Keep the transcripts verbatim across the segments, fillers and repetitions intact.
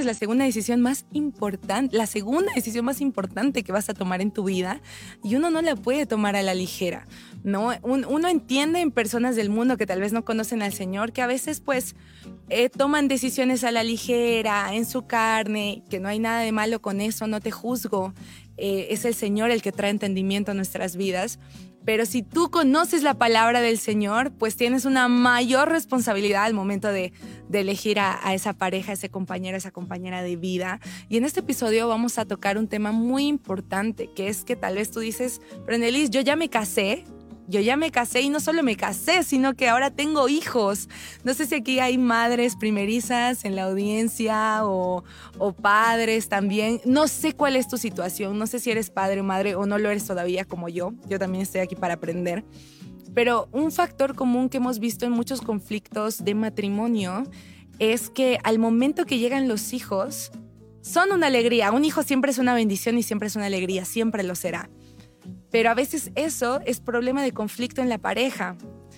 es la segunda decisión más importante, la segunda decisión más importante que vas a tomar en tu vida y uno no la puede tomar a la ligera, ¿no? Un, uno entiende en personas del mundo que tal vez no conocen al Señor que a veces pues eh, toman decisiones a la ligera, en su carne, que no hay nada de malo con eso, no te juzgo. Eh, es el Señor el que trae entendimiento a nuestras vidas. Pero si tú conoces la palabra del Señor, pues tienes una mayor responsabilidad al momento de, de elegir a, a esa pareja, a ese compañero, a esa compañera de vida. Y en este episodio vamos a tocar un tema muy importante, que es que tal vez tú dices, pero Nelis, yo ya me casé, yo ya me casé y no solo me casé, sino que ahora tengo hijos. No sé si aquí hay madres primerizas en la audiencia o, o padres también. No sé cuál es tu situación, no sé si eres padre o madre o no lo eres todavía como yo. Yo también estoy aquí para aprender. Pero un factor común que hemos visto en muchos conflictos de matrimonio es que al momento que llegan los hijos, son una alegría. Un hijo siempre es una bendición y siempre es una alegría, siempre lo será. Pero a veces eso es problema de conflicto en la pareja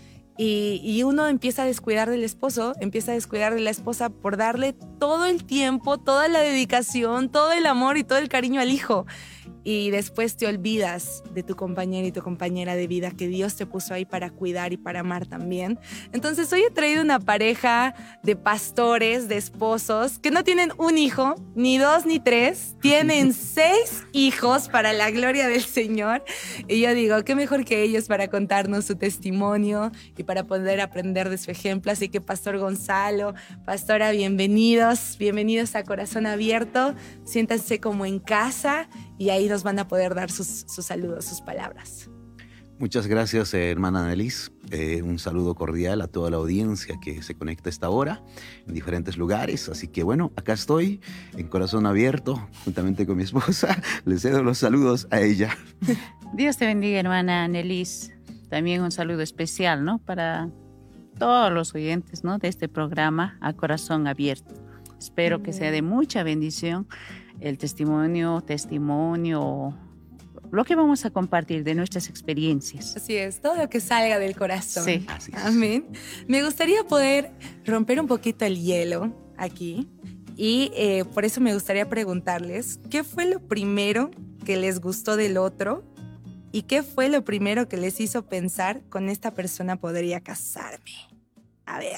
y, y uno empieza a descuidar del esposo, empieza a descuidar de la esposa por darle todo el tiempo, toda la dedicación, todo el amor y todo el cariño al hijo. Y después te olvidas de tu compañero y tu compañera de vida que Dios te puso ahí para cuidar y para amar también. Entonces hoy he traído una pareja de pastores, de esposos, que no tienen un hijo, ni dos, ni tres. Tienen seis hijos para la gloria del Señor. Y yo digo, qué mejor que ellos para contarnos su testimonio y para poder aprender de su ejemplo. Así que Pastor Gonzalo, Pastora, bienvenidos. Bienvenidos a Corazón Abierto. Siéntanse como en casa y ahí nos van a poder dar sus, sus saludos, sus palabras. Muchas gracias, eh, hermana Nelis. Eh, un saludo cordial a toda la audiencia que se conecta a esta hora en diferentes lugares. Así que bueno, acá estoy en Corazón Abierto, juntamente con mi esposa. Les cedo los saludos a ella. Dios te bendiga, hermana Nelis. También un saludo especial, ¿no? Para todos los oyentes, ¿no? De este programa A Corazón Abierto. Espero mm. que sea de mucha bendición el testimonio, testimonio, lo que vamos a compartir de nuestras experiencias. Así es, todo lo que salga del corazón. Sí. Así es. Amén. Me gustaría poder romper un poquito el hielo aquí y eh, por eso me gustaría preguntarles, ¿qué fue lo primero que les gustó del otro y qué fue lo primero que les hizo pensar con esta persona podría casarme? A ver.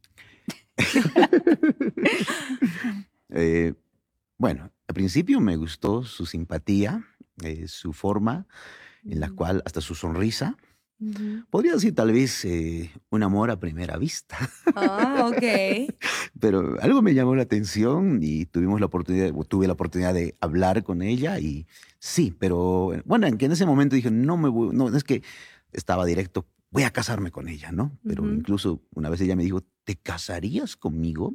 eh, bueno, al principio me gustó su simpatía, eh, su forma en la cual, hasta su sonrisa. Uh-huh. Podría decir tal vez eh, un amor a primera vista. Ah, ok. Pero algo me llamó la atención y tuvimos la oportunidad, tuve la oportunidad de hablar con ella y sí, pero bueno, en que en ese momento dije, no me voy, no, es que estaba directo, voy a casarme con ella, ¿no? Pero uh-huh. incluso una vez ella me dijo, ¿te casarías conmigo?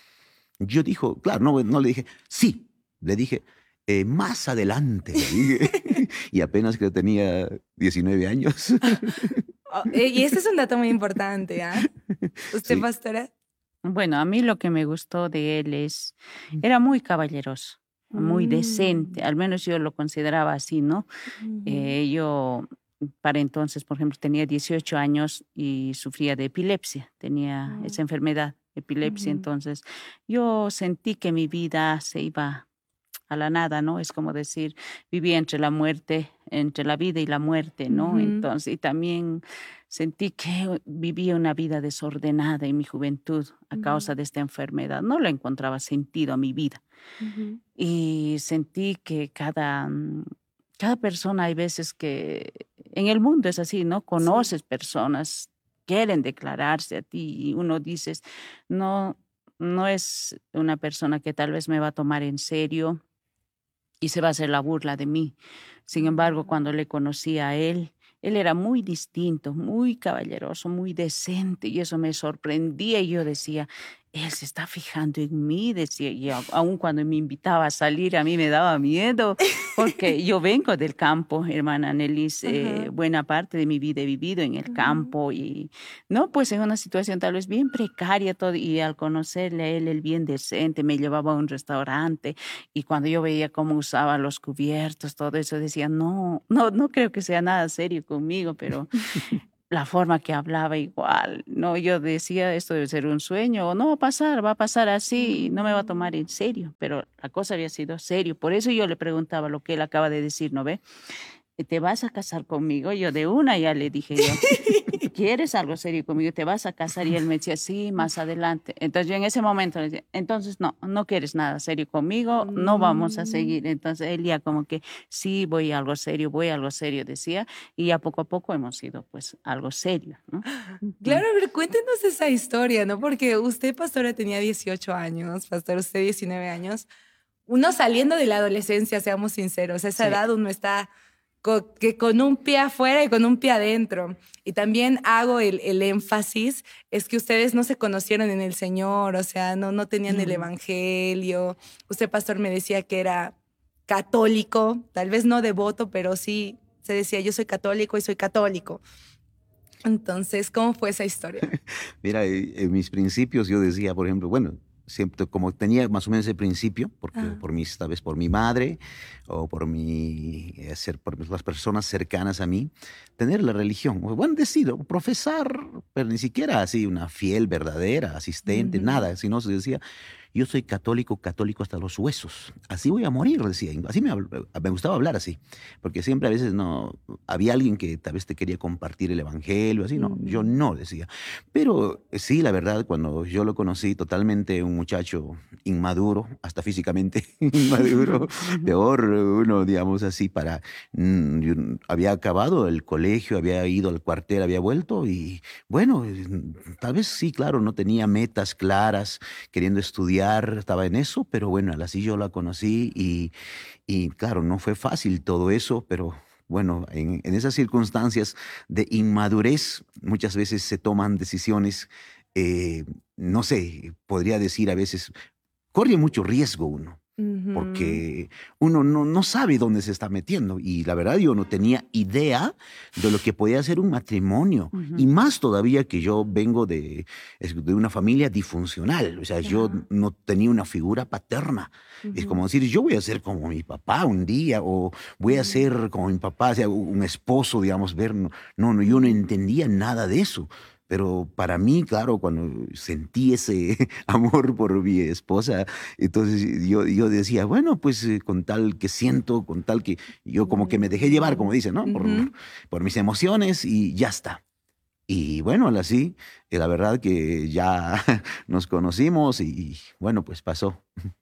Yo dijo, claro, no, no le dije, sí, le dije, eh, más adelante, le dije. Y apenas que tenía diecinueve años. Oh, y ese es un dato muy importante, ¿ah? ¿eh? ¿Usted, sí. Pastora? Bueno, a mí lo que me gustó de él es, era muy caballeroso, muy mm. decente, al menos yo lo consideraba así, ¿no? Mm. Eh, yo, para entonces, por ejemplo, tenía dieciocho años y sufría de epilepsia, tenía mm. esa enfermedad. Epilepsia, uh-huh. Entonces yo sentí que mi vida se iba a la nada, ¿no? Es como decir, vivía entre la muerte, entre la vida y la muerte, ¿no? Uh-huh. Entonces, y también sentí que vivía una vida desordenada en mi juventud a uh-huh. causa de esta enfermedad. No le encontraba sentido a mi vida. Uh-huh. Y sentí que cada, cada persona, hay veces que en el mundo es así, ¿no? Conoces sí. personas, quieren declararse a ti y uno dices, no, no es una persona que tal vez me va a tomar en serio y se va a hacer la burla de mí. Sin embargo, cuando le conocí a él, él era muy distinto, muy caballeroso, muy decente y eso me sorprendía y yo decía, él se está fijando en mí, decía, y aún cuando me invitaba a salir a mí me daba miedo porque yo vengo del campo, hermana Nelis, uh-huh. eh, buena parte de mi vida he vivido en el uh-huh. campo y no, pues en una situación tal vez bien precaria todo y al conocerle a él, él bien decente, me llevaba a un restaurante y cuando yo veía cómo usaba los cubiertos, todo eso decía, no, no, no creo que sea nada serio conmigo, pero la forma que hablaba igual, ¿no? Yo decía, esto debe ser un sueño, o no va a pasar, va a pasar así, y no me va a tomar en serio, pero la cosa había sido serio. Por eso yo le preguntaba lo que él acaba de decir, ¿no ve? ¿Te vas a casar conmigo? Yo de una ya le dije yo, ¿quieres algo serio conmigo? ¿Te vas a casar? Y él me decía, sí, más adelante. Entonces yo en ese momento le decía, entonces no, no quieres nada serio conmigo, no vamos a seguir. Entonces él ya como que, sí, voy a algo serio, voy a algo serio, decía, y ya poco a poco hemos ido pues algo serio, ¿no? Claro, a ver, cuéntenos esa historia, ¿no? Porque usted, pastora, tenía dieciocho años, pastor, usted diecinueve años. Uno saliendo de la adolescencia, seamos sinceros, a esa Sí. edad uno está co- que con un pie afuera y con un pie adentro. Y también hago el, el énfasis, es que ustedes no se conocieron en el Señor, o sea, no, no tenían el Mm. evangelio. Usted, pastor, me decía que era católico, tal vez no devoto, pero sí se decía, yo soy católico y soy católico. Entonces, ¿cómo fue esa historia? Mira, eh, en mis principios yo decía, por ejemplo, bueno, siempre como tenía más o menos ese principio, porque Ah. por mis, tal vez por mi madre o por mi, eh, ser, por las personas cercanas a mí, tener la religión. O, Bueno, decido profesar, pero ni siquiera así una fiel, verdadera, asistente, Ujú. nada, sino se decía, yo soy católico, católico hasta los huesos. Así voy a morir, decía. Así me, habl- me gustaba hablar así, porque siempre a veces no, había alguien que tal vez te quería compartir el evangelio, así, no, yo Ujú. no decía. Pero eh, sí, la verdad, cuando yo lo conocí, totalmente un muchacho inmaduro, hasta físicamente inmaduro, Ujú. peor uno, digamos así, para... mm, yo había acabado el colegio, había ido al cuartel, había vuelto y bueno, eh, tal vez sí, claro, no tenía metas claras, queriendo estudiar, estaba en eso, pero bueno, así yo la conocí y, y claro, no fue fácil todo eso, pero bueno, en, en esas circunstancias de inmadurez muchas veces se toman decisiones, eh, no sé, podría decir a veces, corre mucho riesgo uno Ujú. porque uno no, no sabe dónde se está metiendo. Y la verdad yo no tenía idea de lo que podía ser un matrimonio. Y Ujú. más todavía que yo vengo de, es- de una familia disfuncional. O sea, yo Ajá. no tenía una figura paterna. Es como Ujú. decir, yo voy a ser como mi papá un día o voy a Ujú. ser como mi papá, o sea, un esposo, digamos, ver. No, no, no, yo no Ujú. entendía nada de eso. Pero para mí, claro, cuando sentí ese amor por mi esposa, entonces yo, yo decía, bueno, pues eh, con tal que siento, con tal que yo como que me dejé llevar, como Mm. dicen, ¿no? Por, Ujú. por mis emociones y ya está. Y bueno, así, eh, la verdad que ya nos conocimos y bueno, pues pasó.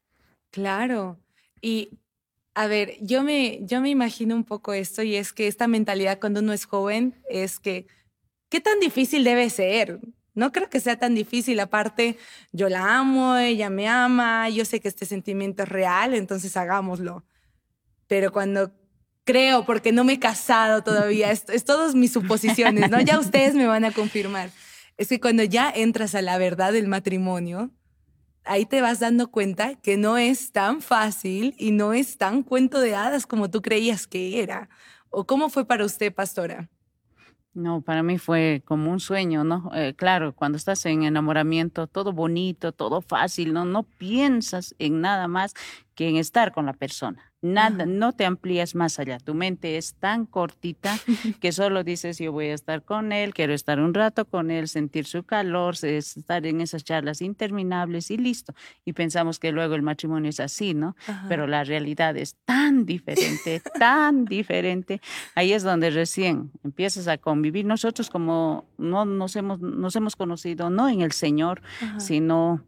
Claro. Y a ver, yo me, yo me imagino un poco esto y es que esta mentalidad cuando uno es joven es que, ¿qué tan difícil debe ser? No creo que sea tan difícil. Aparte, yo la amo, ella me ama, yo sé que este sentimiento es real, entonces hagámoslo. Pero cuando creo, porque no me he casado todavía, es, es todas mis suposiciones, ¿no? Ya ustedes me van a confirmar. Es que cuando ya entras a la verdad del matrimonio, ahí te vas dando cuenta que no es tan fácil y no es tan cuento de hadas como tú creías que era. ¿O cómo fue para usted, pastora? No, para mí fue como un sueño, ¿no? Eh, claro, cuando estás en enamoramiento, todo bonito, todo fácil, ¿no? No piensas en nada más que en estar con la persona. Nada, Ajá. no te amplías más allá. Tu mente es tan cortita que solo dices, yo voy a estar con él, quiero estar un rato con él, sentir su calor, se- estar en esas charlas interminables y listo. Y pensamos que luego el matrimonio es así, ¿no? Ajá. Pero la realidad es tan diferente, tan diferente. Ahí es donde recién empiezas a convivir. Nosotros como no nos hemos, nos hemos conocido no en el Señor, Ajá. sino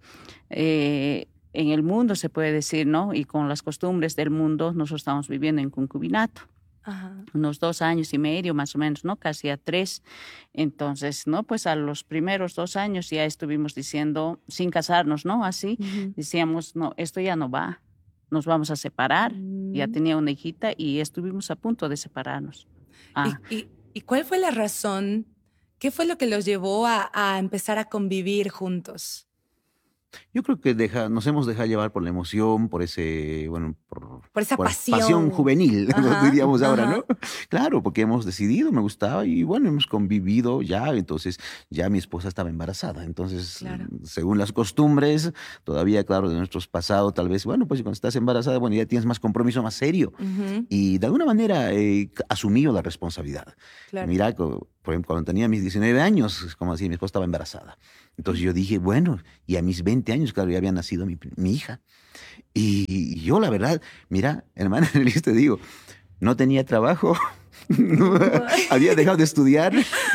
eh, en el mundo, se puede decir, ¿no? Y con las costumbres del mundo, nosotros estamos viviendo en concubinato. Ajá. Unos dos años y medio más o menos, ¿no? Casi a tres. Entonces, ¿no? Pues a los primeros dos años ya estuvimos diciendo, sin casarnos, ¿no? Así, Ujú. decíamos, no, esto ya no va, nos vamos a separar. Ya Mm. tenía una hijita y estuvimos a punto de separarnos. ¿Y, Ah, y, y cuál fue la razón? ¿Qué fue lo que los llevó a, a empezar a convivir juntos? Yo creo que deja, nos hemos dejado llevar por la emoción, por ese, bueno, por Por esa por pasión. pasión juvenil, Ajá, diríamos ahora, ajá. ¿no? Claro, porque hemos decidido, me gustaba y bueno, hemos convivido ya, entonces ya mi esposa estaba embarazada. Entonces, Claro. según las costumbres, todavía, claro, de nuestros pasados, tal vez, bueno, pues cuando estás embarazada, bueno, ya tienes más compromiso, más serio. Ujú, Y de alguna manera he asumido la responsabilidad. claro. Mira, co- por ejemplo, cuando tenía mis diecinueve años, es como así, mi esposa estaba embarazada. Entonces yo dije, bueno, y a mis veinte años, claro, ya había nacido mi, mi hija. Y yo, la verdad, mira, hermana, te digo, no tenía trabajo, no, había dejado de estudiar.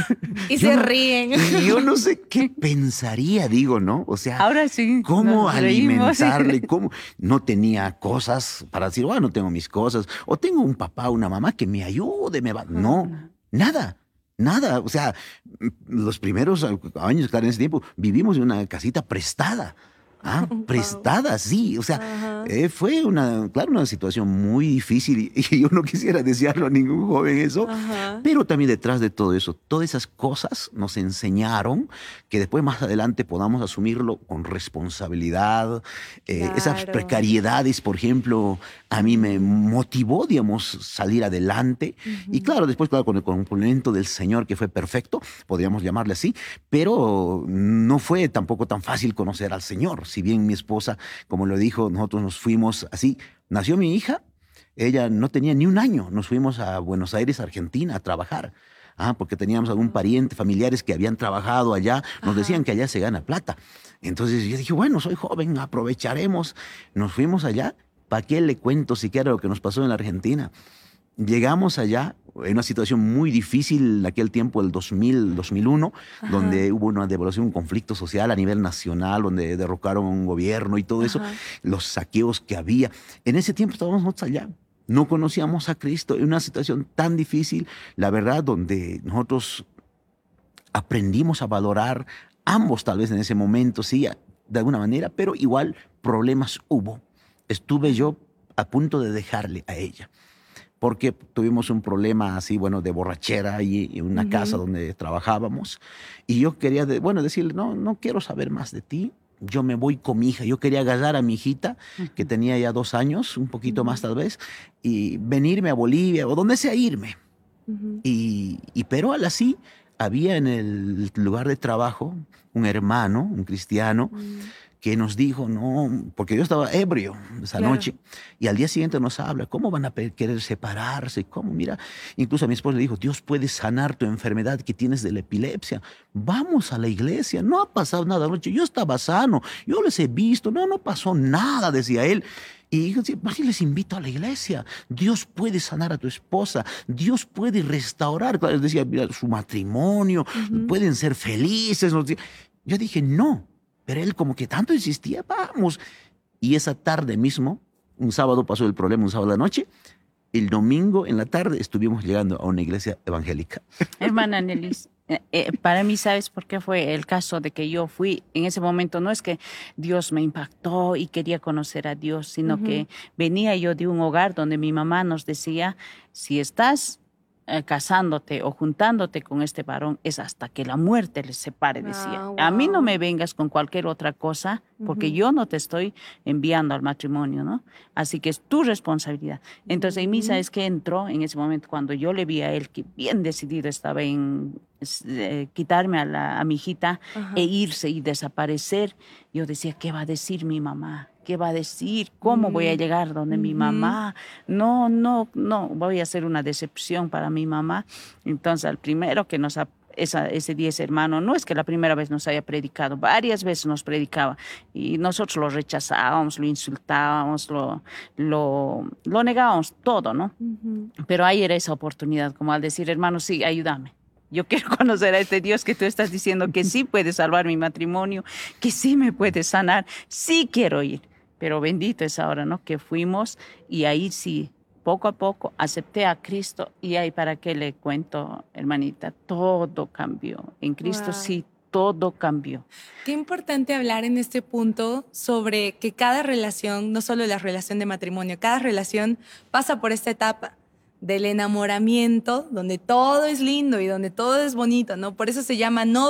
Y Yo se no, ríen. y yo no sé qué pensaría, digo, ¿no? O sea, Ahora sí, cómo nos reímos. alimentarle, cómo no tenía cosas para decir, bueno, no tengo mis cosas, o tengo un papá, una mamá que me ayude, me va. No, nada. Nada, o sea, m- los primeros años, claro, en ese tiempo, vivimos en una casita prestada. Ah, Wow. prestada, sí. O sea, Ajá. eh, fue una, claro, una situación muy difícil y, y yo no quisiera desearlo a ningún joven eso, Ajá. pero también detrás de todo eso, todas esas cosas nos enseñaron que después más adelante podamos asumirlo con responsabilidad. Eh, esas Claro. precariedades, por ejemplo, a mí me motivó, digamos, salir adelante. Y Ujú. claro, después, claro, con el complemento del Señor que fue perfecto, podríamos llamarle así, pero no fue tampoco tan fácil conocer al Señor. Si bien mi esposa, como lo dijo, nosotros nos fuimos así, nació mi hija. Ella no tenía ni un año. Nos fuimos a Buenos Aires, Argentina, a trabajar. Ah, porque teníamos algún pariente, familiares que habían trabajado allá. Nos decían Ajá. que allá se gana plata. Entonces yo dije, bueno, soy joven, aprovecharemos. Nos fuimos allá. ¿Para qué le cuento siquiera lo que nos pasó en la Argentina? Llegamos allá en una situación muy difícil en aquel tiempo, el dos mil, dos mil uno, Ajá. donde hubo una devaluación, un conflicto social a nivel nacional, donde derrocaron un gobierno y todo eso, Ajá. los saqueos que había. En ese tiempo estábamos nosotros allá. No conocíamos a Cristo en una situación tan difícil, la verdad, donde nosotros aprendimos a valorar ambos tal vez en ese momento, sí, de alguna manera, pero igual problemas hubo. Estuve yo a punto de dejarle a ella porque tuvimos un problema así, bueno, de borrachera ahí en una casa Ujú. donde trabajábamos. Y yo quería, de- bueno, decirle, no, no quiero saber más de ti. Yo me voy con mi hija. Yo quería agarrar a mi hijita, que Ujú. tenía ya dos años, un poquito más Ujú. tal vez, y venirme a Bolivia o donde sea irme. Ujú. Y, y pero al así, había en el lugar de trabajo un hermano, un cristiano, Mm, que nos dijo, no, porque yo estaba ebrio esa claro. noche, y al día siguiente nos habla, ¿cómo van a pe- querer separarse? ¿Cómo? Mira, incluso a mi esposa le dijo, Dios puede sanar tu enfermedad que tienes de la epilepsia. Vamos a la iglesia, no ha pasado nada anoche, yo estaba sano, yo les he visto, no, no pasó nada, decía él. Y yo decía, "Más bien les invito a la iglesia. Dios puede sanar a tu esposa. Dios puede restaurar, claro, decía, mira, su matrimonio. Ujú. Pueden ser felices. nos decía. Yo dije, no. Pero él como que tanto insistía, vamos. Y esa tarde mismo, un sábado pasó el problema, un sábado de la noche, el domingo en la tarde estuvimos llegando a una iglesia evangélica. Hermana Nelis, eh, eh, para mí, ¿sabes por qué fue el caso de que yo fui en ese momento? No es que Dios me impactó y quería conocer a Dios, sino Ujú. que venía yo de un hogar donde mi mamá nos decía, si estás eh, casándote o juntándote con este varón, es hasta que la muerte les separe, decía. Ah, A mí no wow. me vengas con cualquier otra cosa, porque Ujú. yo no te estoy enviando al matrimonio, ¿no? Así que es tu responsabilidad. Entonces, en mí, Ujú. ¿sabes qué entró en ese momento cuando yo le vi a él que bien decidido estaba en s- eh, quitarme a, la, a mi hijita e Ajá. irse y desaparecer? Yo decía, ¿qué va a decir mi mamá? ¿Qué va a decir? ¿Cómo voy a Mm, llegar donde mi ujú. mamá? No, no, no, voy a ser una decepción para mi mamá. Entonces, al primero que nos ha esa, ese día ese hermano, no es que la primera vez nos haya predicado, varias veces nos predicaba y nosotros lo rechazábamos, lo insultábamos, lo, lo, lo negábamos todo, ¿no? Ujú. Pero ahí era esa oportunidad, como al decir, hermano, sí, ayúdame. Yo quiero conocer a este Dios que tú estás diciendo que sí puede salvar mi matrimonio, que sí me puede sanar, sí quiero ir. Pero bendito es ahora, ¿no? Que fuimos y ahí sí, poco a poco acepté a Cristo y ahí para qué le cuento, hermanita, todo cambió. En Cristo Wow. sí, todo cambió. Qué importante hablar en este punto sobre que cada relación, no solo la relación de matrimonio, cada relación pasa por esta etapa del enamoramiento, donde todo es lindo y donde todo es bonito, ¿no? Por eso se llama novio,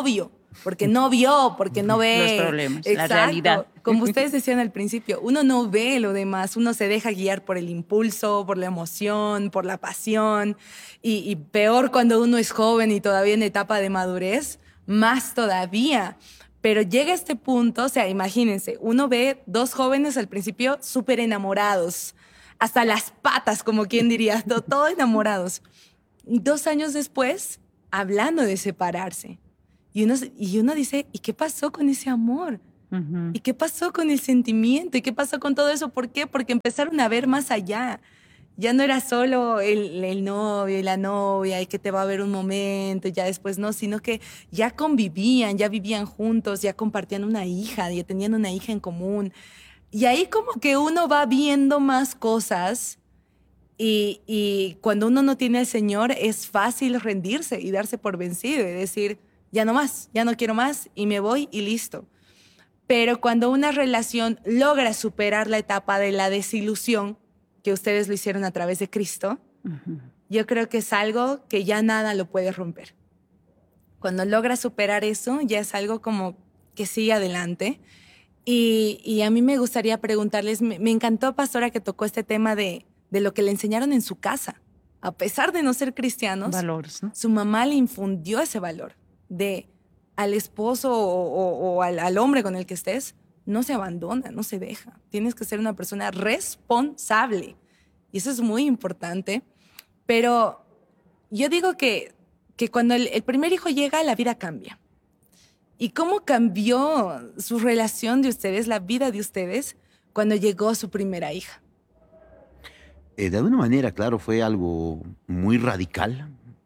porque no vio, porque no ve. Los problemas, Exacto. la realidad. Como ustedes decían al principio, uno no ve lo demás, uno se deja guiar por el impulso, por la emoción, por la pasión. Y, y peor cuando uno es joven y todavía en etapa de madurez, más todavía. Pero llega este punto, o sea, imagínense, uno ve dos jóvenes al principio súper enamorados, hasta las patas, como quien diría, todo, todo enamorados. Y dos años después, hablando de separarse. Y uno, y uno dice, ¿y qué pasó con ese amor? Ujú. ¿Y qué pasó con el sentimiento? ¿Y qué pasó con todo eso? ¿Por qué? Porque empezaron a ver más allá. Ya no era solo el, el novio y la novia y que te va a ver un momento y ya después no, sino que ya convivían, ya vivían juntos, ya compartían una hija, ya tenían una hija en común. Y ahí como que uno va viendo más cosas y, y cuando uno no tiene al Señor es fácil rendirse y darse por vencido y decir, ya no más, ya no quiero más y me voy y listo. Pero cuando una relación logra superar la etapa de la desilusión, que ustedes lo hicieron a través de Cristo, Ujú. yo creo que es algo que ya nada lo puede romper. Cuando logra superar eso, ya es algo como que sigue adelante. Y, y a mí me gustaría preguntarles, me, me encantó, pastora, que tocó este tema de, de lo que le enseñaron en su casa. A pesar de no ser cristianos, Valores, ¿no? su mamá le infundió ese valor de al esposo o, o, o al, al hombre con el que estés, no se abandona, no se deja. Tienes que ser una persona responsable. Y eso es muy importante. Pero yo digo que, que cuando el, el primer hijo llega, la vida cambia. ¿Y cómo cambió su relación de ustedes, la vida de ustedes, cuando llegó su primera hija? Eh, de alguna manera, claro, fue algo muy radical.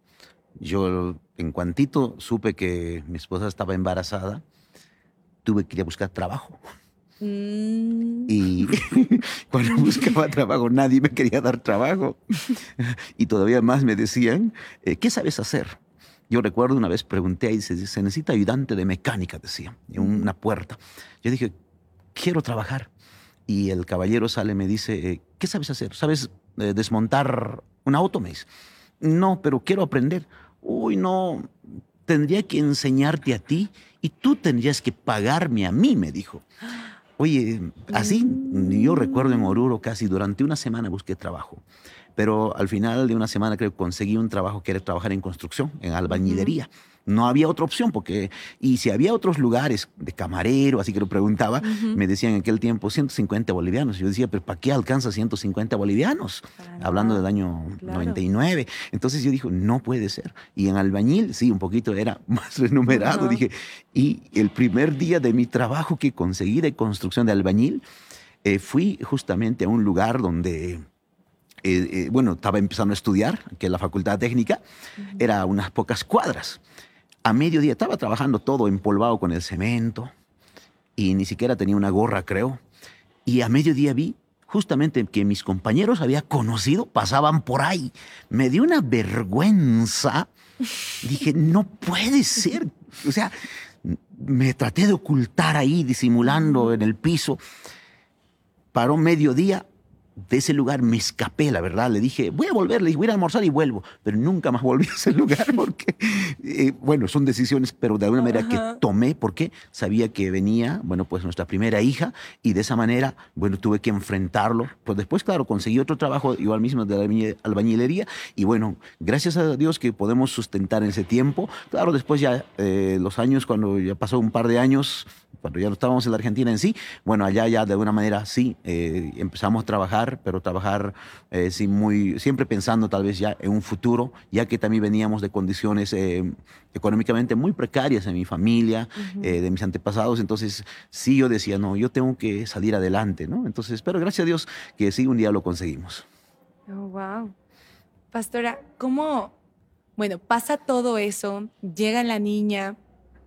Yo, en cuantito supe que mi esposa estaba embarazada, tuve que ir a buscar trabajo. Mm. Y cuando buscaba trabajo, nadie me quería dar trabajo. Y todavía más me decían, eh, ¿qué sabes hacer? Yo recuerdo una vez pregunté y se, se necesita ayudante de mecánica, decía, en una puerta. Yo dije, quiero trabajar. Y el caballero sale y me dice, eh, ¿qué sabes hacer? ¿Sabes eh, desmontar un auto? Me dice, no, pero quiero aprender. Uy, no, tendría que enseñarte a ti y tú tendrías que pagarme a mí, me dijo. Oye, así, yo recuerdo en Oruro casi durante una semana busqué trabajo, pero al final de una semana creo que conseguí un trabajo que era trabajar en construcción, en albañilería. No había otra opción porque, y si había otros lugares de camarero, así que lo preguntaba, Uh-huh. me decían en aquel tiempo ciento cincuenta bolivianos. Yo decía, pero ¿para qué alcanza ciento cincuenta bolivianos? Para Hablando nada. del año Claro. noventa y nueve. Entonces yo dije, no puede ser. Y en albañil, sí, un poquito era más renumerado. Ajá. Dije, y el primer día de mi trabajo que conseguí de construcción de albañil, eh, fui justamente a un lugar donde... Eh, eh, bueno, estaba empezando a estudiar, que es la Facultad Técnica, Uh-huh. era unas pocas cuadras. A mediodía estaba trabajando todo empolvado con el cemento y ni siquiera tenía una gorra, creo. Y a mediodía vi justamente que mis compañeros había conocido, pasaban por ahí. Me dio una vergüenza. Dije, no puede ser. O sea, me traté de ocultar ahí, disimulando en el piso. Paró mediodía. De ese lugar me escapé, la verdad. Le dije, voy a volver, le dije, voy a ir a almorzar y vuelvo. Pero nunca más volví a ese lugar porque, eh, bueno, son decisiones, pero de alguna manera Ajá. que tomé porque sabía que venía, bueno, pues nuestra primera hija y de esa manera, bueno, tuve que enfrentarlo. Pues después, claro, conseguí otro trabajo igual mismo de la albañi- albañilería y bueno, gracias a Dios que podemos sustentar en ese tiempo. Claro, después ya eh, los años, cuando ya pasó un par de años, cuando ya no estábamos en la Argentina en sí, bueno, allá ya de alguna manera sí, eh, empezamos a trabajar, pero trabajar eh, sí muy, siempre pensando tal vez ya en un futuro, ya que también veníamos de condiciones eh, económicamente muy precarias en mi familia, Uh-huh. eh, de mis antepasados, entonces sí yo decía, no, yo tengo que salir adelante, ¿no? Entonces, pero gracias a Dios que sí, un día lo conseguimos. Oh, wow. Pastora, ¿cómo? Bueno, pasa todo eso, llega la niña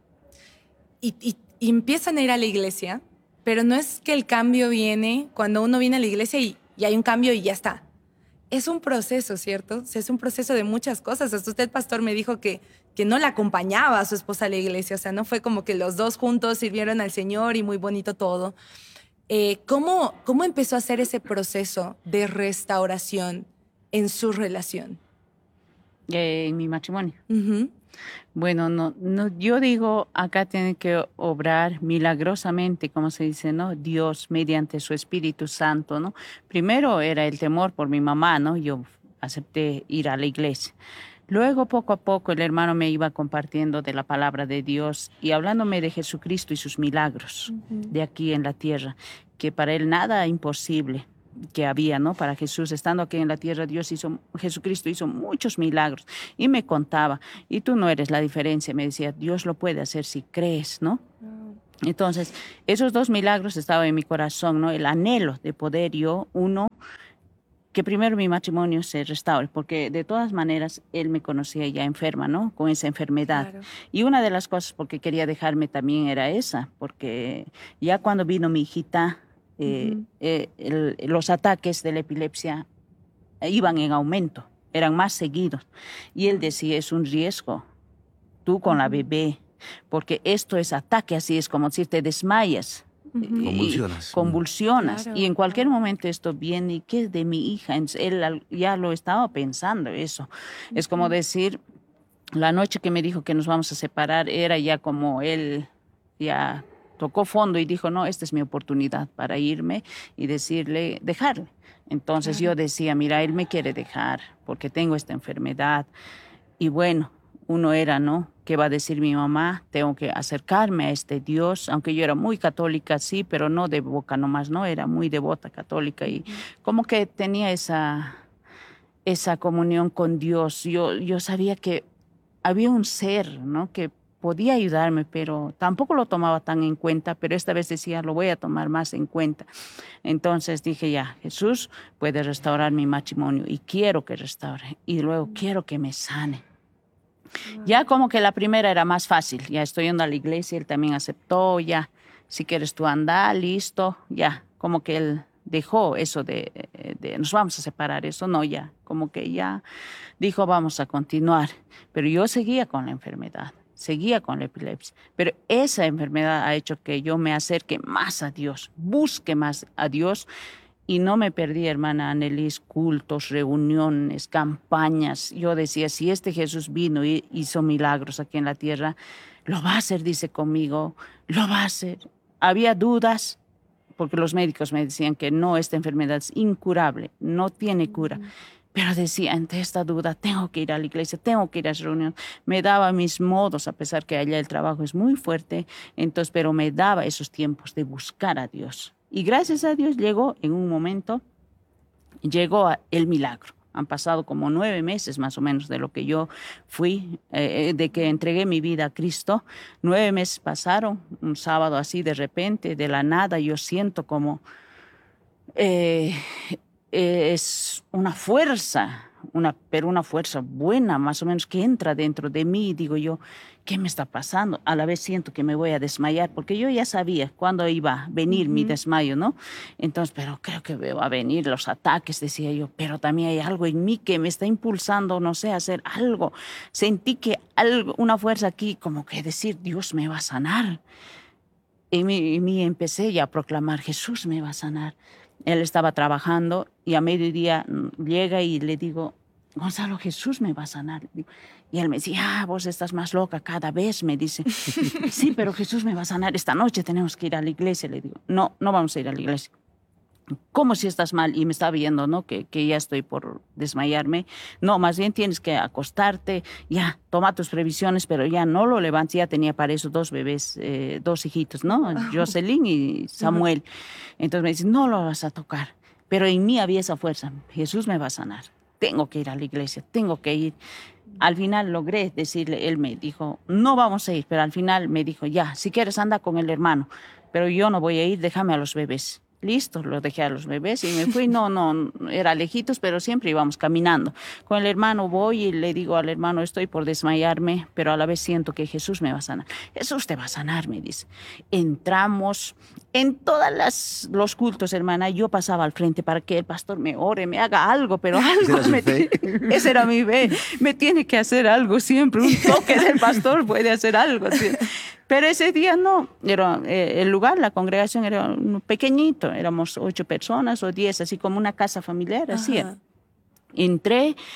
y, y- y empiezan a ir a la iglesia, pero no es que el cambio viene cuando uno viene a la iglesia y, y hay un cambio y ya está. Es un proceso, ¿cierto? O sea, es un proceso de muchas cosas. Hasta usted, pastor, me dijo que, que no la acompañaba a su esposa a la iglesia. O sea, no fue como que los dos juntos sirvieron al Señor y muy bonito todo. Eh, ¿cómo, ¿Cómo empezó a hacer ese proceso de restauración en su relación? Eh, en mi matrimonio. Ujú. Bueno, no, no, yo digo, acá tiene que obrar milagrosamente, como se dice, ¿no? Dios mediante su Espíritu Santo, ¿no? Primero era el temor por mi mamá, ¿no? Yo acepté ir a la iglesia. Luego, poco a poco, el hermano me iba compartiendo de la palabra de Dios y hablándome de Jesucristo y sus milagros uh-huh. de aquí en la tierra, que para él nada imposible que había, ¿no? Para Jesús, estando aquí en la tierra, Dios hizo, Jesucristo hizo muchos milagros y me contaba, y tú no eres la diferencia, me decía, Dios lo puede hacer si crees, ¿no? Entonces, esos dos milagros estaban en mi corazón, ¿no? El anhelo de poder yo, uno, que primero mi matrimonio se restaure, porque de todas maneras él me conocía ya enferma, ¿no? Con esa enfermedad. Claro. Y una de las cosas porque quería dejarme también era esa, porque ya cuando vino mi hijita, Eh, uh-huh. eh, el, los ataques de la epilepsia iban en aumento, eran más seguidos. Y él decía, es un riesgo, tú con uh-huh. la bebé, porque esto es ataque, así es como si te desmayas. Uh-huh. Y, convulsionas. Convulsionas. Claro, y en cualquier claro. momento esto viene, ¿y qué es de mi hija? Él ya lo estaba pensando eso. Uh-huh. Es como decir, la noche que me dijo que nos vamos a separar, era ya como él ya... tocó fondo y dijo, no, esta es mi oportunidad para irme y decirle, dejarle. Entonces claro. yo decía, mira, él me quiere dejar porque tengo esta enfermedad. Y bueno, uno era, ¿no? ¿Qué va a decir mi mamá? Tengo que acercarme a este Dios, aunque yo era muy católica, sí, pero no de boca nomás, ¿no? Era muy devota católica y como que tenía esa, esa comunión con Dios. Yo, yo sabía que había un ser, ¿no? Que podía ayudarme, pero tampoco lo tomaba tan en cuenta, pero esta vez decía, lo voy a tomar más en cuenta. Entonces dije, ya, Jesús puede restaurar mi matrimonio y quiero que restaure y luego quiero que me sane. Ya como que la primera era más fácil, ya estoy yendo a la iglesia, él también aceptó, ya, si quieres tú andar, listo, ya, como que él dejó eso de, de nos vamos a separar, eso no, ya, como que ya dijo, vamos a continuar, pero yo seguía con la enfermedad. Seguía con la epilepsia, pero esa enfermedad ha hecho que yo me acerque más a Dios, busque más a Dios y no me perdí, hermana Annelies, cultos, reuniones, campañas. Yo decía, si este Jesús vino y hizo milagros aquí en la tierra, lo va a hacer, dice conmigo, lo va a hacer. Había dudas, porque los médicos me decían que no, esta enfermedad es incurable, no tiene cura. Pero decía, ante esta duda, tengo que ir a la iglesia, tengo que ir a esa reunión. Me daba mis modos, a pesar que allá el trabajo es muy fuerte, entonces, pero me daba esos tiempos de buscar a Dios. Y gracias a Dios llegó en un momento, llegó el milagro. Han pasado como nueve meses más o menos de lo que yo fui, eh, de que entregué mi vida a Cristo. Nueve meses pasaron, un sábado así de repente, de la nada, yo siento como... Eh, es una fuerza, una, pero una fuerza buena, más o menos, que entra dentro de mí y digo yo, ¿qué me está pasando? A la vez siento que me voy a desmayar, porque yo ya sabía cuándo iba a venir uh-huh. mi desmayo, ¿no? Entonces, pero creo que va a venir los ataques, decía yo, pero también hay algo en mí que me está impulsando, no sé, a hacer algo. Sentí que algo, una fuerza aquí, como que decir, Dios me va a sanar. Y me, y me empecé ya a proclamar, Jesús me va a sanar. Él estaba trabajando y a mediodía llega y le digo, Gonzalo, Jesús me va a sanar. Y él me decía, ah, vos estás más loca cada vez, me dice. Sí, pero Jesús me va a sanar. Esta noche tenemos que ir a la iglesia. Le digo, no, no vamos a ir a la iglesia. ¿Cómo si estás mal? Y me está viendo, ¿no? Que, que ya estoy por desmayarme. No, más bien tienes que acostarte, ya, toma tus previsiones, pero ya no lo levantes. Ya tenía para eso dos bebés, eh, dos hijitos, ¿no? Oh. Jocelyn y Samuel. Entonces me dice, no lo vas a tocar. Pero en mí había esa fuerza. Jesús me va a sanar. Tengo que ir a la iglesia, tengo que ir. Al final logré decirle, él me dijo, no vamos a ir, pero al final me dijo, ya, si quieres anda con el hermano, pero yo no voy a ir, déjame a los bebés. Listo, lo dejé a los bebés y me fui. No, no, era lejitos, pero siempre íbamos caminando. Con el hermano voy y le digo al hermano, estoy por desmayarme, pero a la vez siento que Jesús me va a sanar. Jesús te va a sanar, me dice. Entramos en todos los cultos, hermana. Yo pasaba al frente para que el pastor me ore, me haga algo, pero algo. ¿Esa me tiene, ese era mi fe. Me tiene que hacer algo siempre. Un toque del pastor puede hacer algo. ¿Sí? Pero ese día no, era, eh, el lugar, la congregación era pequeñito, éramos ocho personas o diez, así como una casa familiar, así. Entré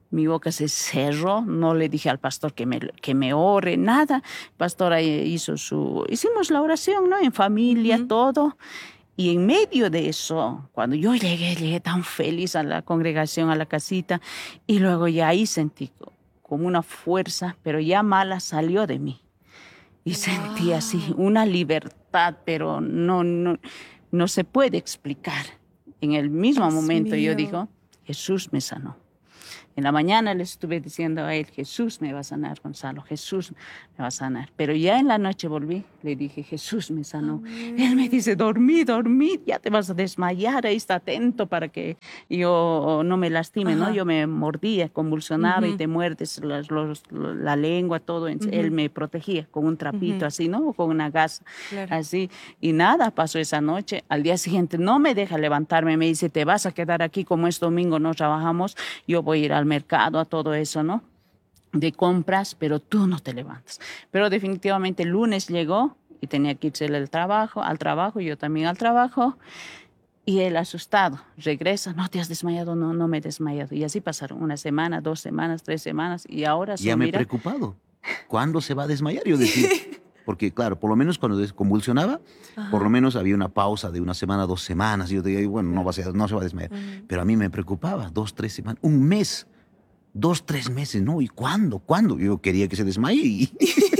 Mi boca se cerró, no le dije al pastor que me, que me ore, nada. El pastor ahí hizo su... Hicimos la oración, ¿no? En familia, uh-huh. todo. Y en medio de eso, cuando yo llegué, llegué tan feliz a la congregación, a la casita, y luego ya ahí sentí como una fuerza, pero ya mala salió de mí. Y wow. sentí así una libertad, pero no, no, no se puede explicar. En el mismo Dios momento mío. Yo digo, Jesús me sanó. En la mañana le estuve diciendo a él, Jesús me va a sanar, Gonzalo, Jesús me va a sanar. Pero ya en la noche volví, le dije, Jesús me sanó. Amén. Él me dice, dormí, dormí, ya te vas a desmayar, ahí está atento para que yo no me lastime, Ajá. ¿no? Yo me mordía, convulsionaba uh-huh. y te muerdes los, los, la lengua, todo. Uh-huh. Él me protegía con un trapito uh-huh. así, ¿no? O con una gasa, claro. así. Y nada, pasó esa noche. Al día siguiente no me deja levantarme, me dice, te vas a quedar aquí, como es domingo, no trabajamos, yo voy a ir al mercado, a todo eso, ¿no? De compras, pero tú no te levantas. Pero definitivamente el lunes llegó y tenía que irse al trabajo, al trabajo, yo también al trabajo, y él asustado, regresa, no te has desmayado, no, no me he desmayado. Y así pasaron una semana, dos semanas, tres semanas, y ahora... Ya me he mira... preocupado. ¿Cuándo se va a desmayar? Yo decía... Porque, claro, por lo menos cuando convulsionaba, Ajá. por lo menos había una pausa de una semana, dos semanas. Y yo decía, bueno, no, va a ser, no se va a desmayar. Uh-huh. Pero a mí me preocupaba, dos, tres semanas, un mes, dos, tres meses, ¿no? ¿Y cuándo? ¿Cuándo? Yo quería que se desmaye. Y...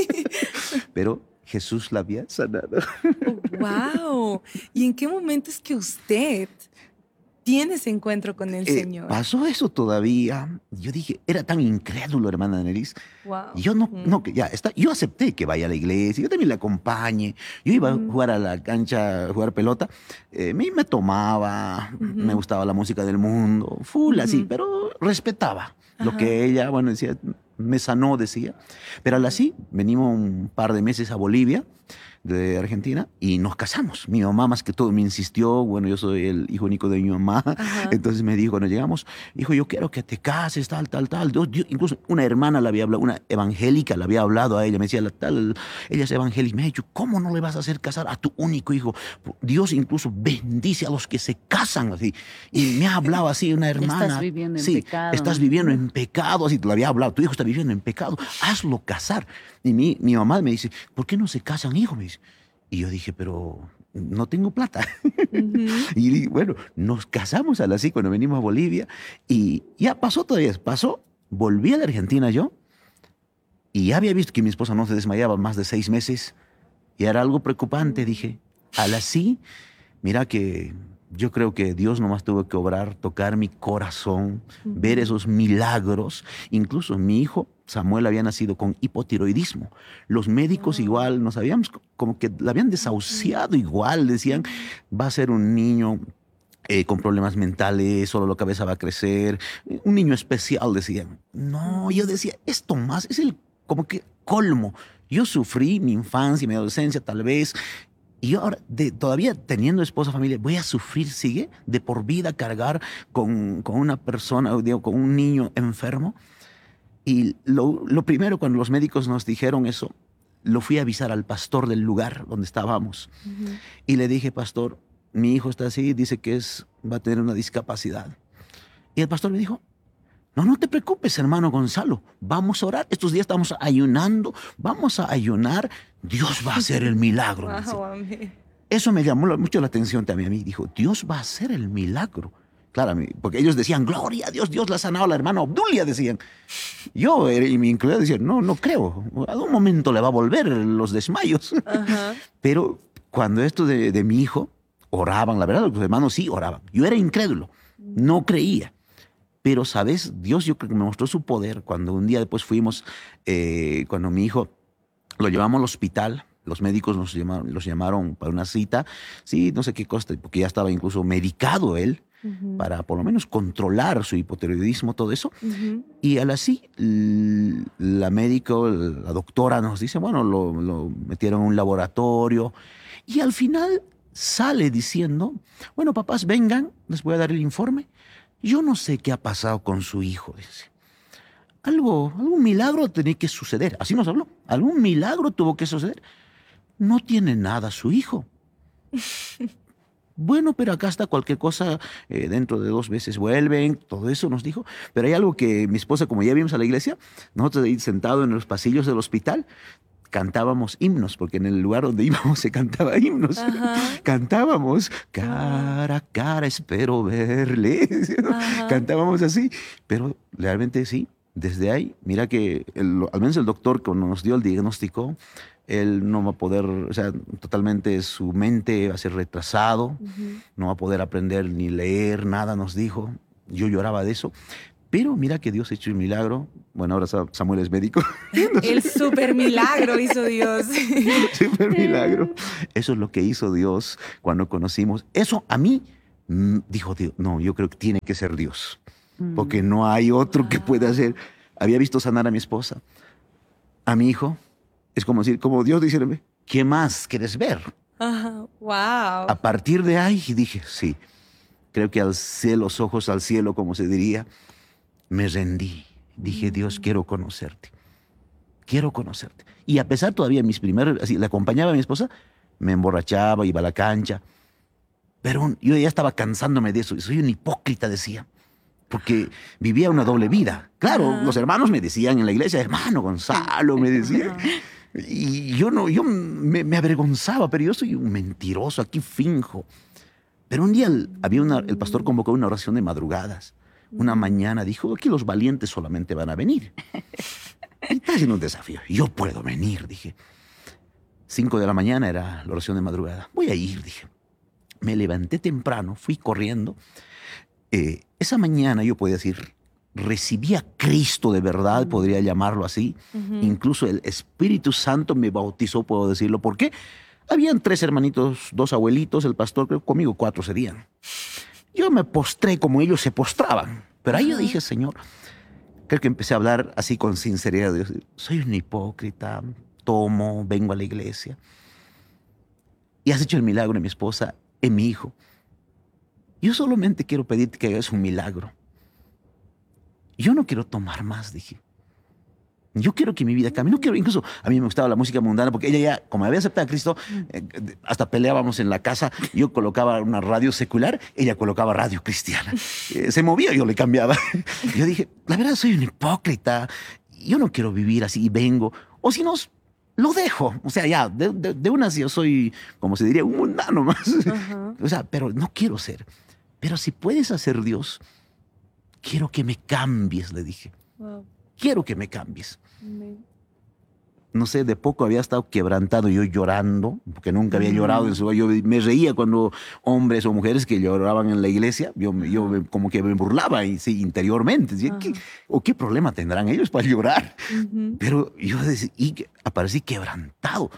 Pero Jesús la había sanado. Oh, ¡wow! ¿Y en qué momento es que usted tiene ese encuentro con el eh, Señor? Pasó eso todavía. Yo dije, era tan incrédulo, hermana Neris. Wow. Yo no, mm. no, ya está. Yo acepté que vaya a la iglesia, yo también la acompañe. Yo iba mm. a jugar a la cancha, a jugar pelota. Eh, me, me tomaba, mm-hmm. me gustaba la música del mundo, full mm-hmm. así, pero respetaba Ajá. lo que ella, bueno, decía, me sanó, decía. Pero al así, venimos un par de meses a Bolivia, de Argentina, y nos casamos. Mi mamá más que todo me insistió, bueno, yo soy el hijo único de mi mamá, Ajá. entonces me dijo, cuando llegamos, hijo, yo quiero que te cases, tal, tal, tal. Yo, yo, incluso una hermana le había hablado, una evangélica le había hablado a ella, me decía, la, tal, ella es evangélica, me ha dicho, ¿cómo no le vas a hacer casar a tu único hijo? Dios incluso bendice a los que se casan, así. Y me ha hablado así una hermana. Estás viviendo en sí, pecado. Estás viviendo en pecado, así te lo había hablado, tu hijo está viviendo en pecado, hazlo casar. Y mi, mi mamá me dice, ¿por qué no se casan, hijo? Me dice. Y yo dije, pero no tengo plata. Uh-huh. Y bueno, nos casamos a la así cuando venimos a Bolivia. Y ya pasó todavía, pasó. Volví a la Argentina yo. Y ya había visto que mi esposa no se desmayaba más de seis meses. Y era algo preocupante. Dije, a la sí, mira que yo creo que Dios nomás tuvo que obrar, tocar mi corazón, uh-huh. ver esos milagros. Incluso mi hijo Samuel había nacido con hipotiroidismo. Los médicos oh. igual, no sabíamos, como que la habían desahuciado igual. Decían, va a ser un niño eh, con problemas mentales, solo la cabeza va a crecer. Un niño especial, decían. No, yo decía, esto más es el como que colmo. Yo sufrí mi infancia, mi adolescencia tal vez. Y yo ahora, de, todavía teniendo esposa, familia, voy a sufrir, sigue, de por vida cargar con, con una persona, digo, con un niño enfermo. Y lo, lo primero, cuando los médicos nos dijeron eso, lo fui a avisar al pastor del lugar donde estábamos. Uh-huh. Y le dije, pastor, mi hijo está así, dice que es, va a tener una discapacidad. Y el pastor me dijo, no, no te preocupes, hermano Gonzalo, vamos a orar. Estos días estamos ayunando, vamos a ayunar, Dios va a hacer el milagro. Wow, eso me llamó mucho la atención también a mí. Dijo, Dios va a hacer el milagro. Claro, porque ellos decían, gloria a Dios, Dios la ha sanado a la hermana Obdulia, decían. Yo, y mi incluido, decía, no, no creo. A un momento le va a volver los desmayos. Uh-huh. Pero cuando esto de, de mi hijo, oraban, la verdad, los hermanos sí oraban. Yo era incrédulo, no creía. Pero, ¿sabes? Dios yo creo que me mostró su poder cuando un día después fuimos, eh, cuando mi hijo lo llevamos al hospital. Los médicos nos llamaron, los llamaron para una cita. Sí, no sé qué cosa, porque ya estaba incluso medicado él. Uh-huh. Para por lo menos controlar su hipotiroidismo, todo eso. Uh-huh. Y al así, la médico, la doctora nos dice, bueno, lo, lo metieron en un laboratorio. Y al final sale diciendo, bueno, papás, vengan, les voy a dar el informe. Yo no sé qué ha pasado con su hijo, dice. Algo, algún milagro tenía que suceder. Así nos habló. Algún milagro tuvo que suceder. No tiene nada su hijo. Bueno, pero acá está cualquier cosa, eh, dentro de dos meses vuelven, todo eso nos dijo. Pero hay algo que mi esposa, como ya vimos a la iglesia, nosotros ahí sentados en los pasillos del hospital, cantábamos himnos, porque en el lugar donde íbamos se cantaba himnos. Ajá. Cantábamos, cara a cara espero verle. Ajá. Cantábamos así, pero realmente sí, desde ahí, mira que el- al menos el doctor que nos dio el diagnóstico, él no va a poder, o sea, totalmente su mente va a ser retrasado, Ujú. no va a poder aprender ni leer, nada nos dijo. Yo lloraba de eso. Pero mira que Dios ha hecho un milagro. Bueno, ahora Sa- Samuel es médico. El super milagro hizo Dios. Súper milagro. Eso es lo que hizo Dios cuando conocimos. Eso a mí, mm, dijo Dios, no, yo creo que tiene que ser Dios, porque no hay otro que pueda hacer. Había visto sanar a mi esposa, a mi hijo. Es como decir, como Dios diciéndome, ¿qué más quieres ver? Ajá. Wow. A partir de ahí dije, sí, creo que alcé los ojos al cielo, como se diría, me rendí. Dije, Dios, quiero conocerte. Quiero conocerte. Y a pesar todavía mis primeros, así, le acompañaba a mi esposa, me emborrachaba, iba a la cancha. Pero yo ya estaba cansándome de eso. Soy un hipócrita, decía. Porque vivía una doble vida. Claro, Ajá. los hermanos me decían en la iglesia, hermano Gonzalo, me decían. Y yo no, yo me, me avergonzaba, pero yo soy un mentiroso, aquí finjo. Pero un día el, había una, el pastor convocó una oración de madrugadas. Una mañana dijo, aquí los valientes solamente van a venir. Y está haciendo un desafío. Yo puedo venir, dije. Cinco de la mañana era la oración de madrugada. Voy a ir, dije. Me levanté temprano, fui corriendo. Eh, esa mañana yo podía decir, recibí a Cristo de verdad, podría llamarlo así. Ujú. Incluso el Espíritu Santo me bautizó, puedo decirlo. ¿Por qué? Habían tres hermanitos, dos abuelitos, el pastor, creo que conmigo cuatro serían. Yo me postré como ellos se postraban. Pero ahí yo Ajá. dije, Señor, creo que empecé a hablar así con sinceridad. Dios, soy un hipócrita, tomo, vengo a la iglesia. Y has hecho el milagro en mi esposa, en mi hijo. Yo solamente quiero pedirte que hagas un milagro. Yo no quiero tomar más, dije. Yo quiero que mi vida cambie. No quiero, incluso a mí me gustaba la música mundana porque ella ya, como había aceptado a Cristo, eh, hasta peleábamos en la casa. Yo colocaba una radio secular, ella colocaba radio cristiana. Eh, se movía, yo le cambiaba. Yo dije, la verdad soy un hipócrita. Yo no quiero vivir así y vengo. O si no, lo dejo. O sea, ya, de, de, de unas yo soy, como se diría, un mundano más. Ajá. O sea, pero no quiero ser. Pero si puedes hacer Dios, quiero que me cambies, le dije. Wow. Quiero que me cambies. Amén. No sé, de poco había estado quebrantado yo llorando, porque nunca había Mm. llorado en su... Yo me reía cuando hombres o mujeres que lloraban en la iglesia, yo, me- yo me- como que me burlaba y, sí, interiormente. Decía, ¿qué, Ajá. ¿o qué problema tendrán ellos para llorar? Ujú. Pero yo decía, y que- aparecí quebrantado.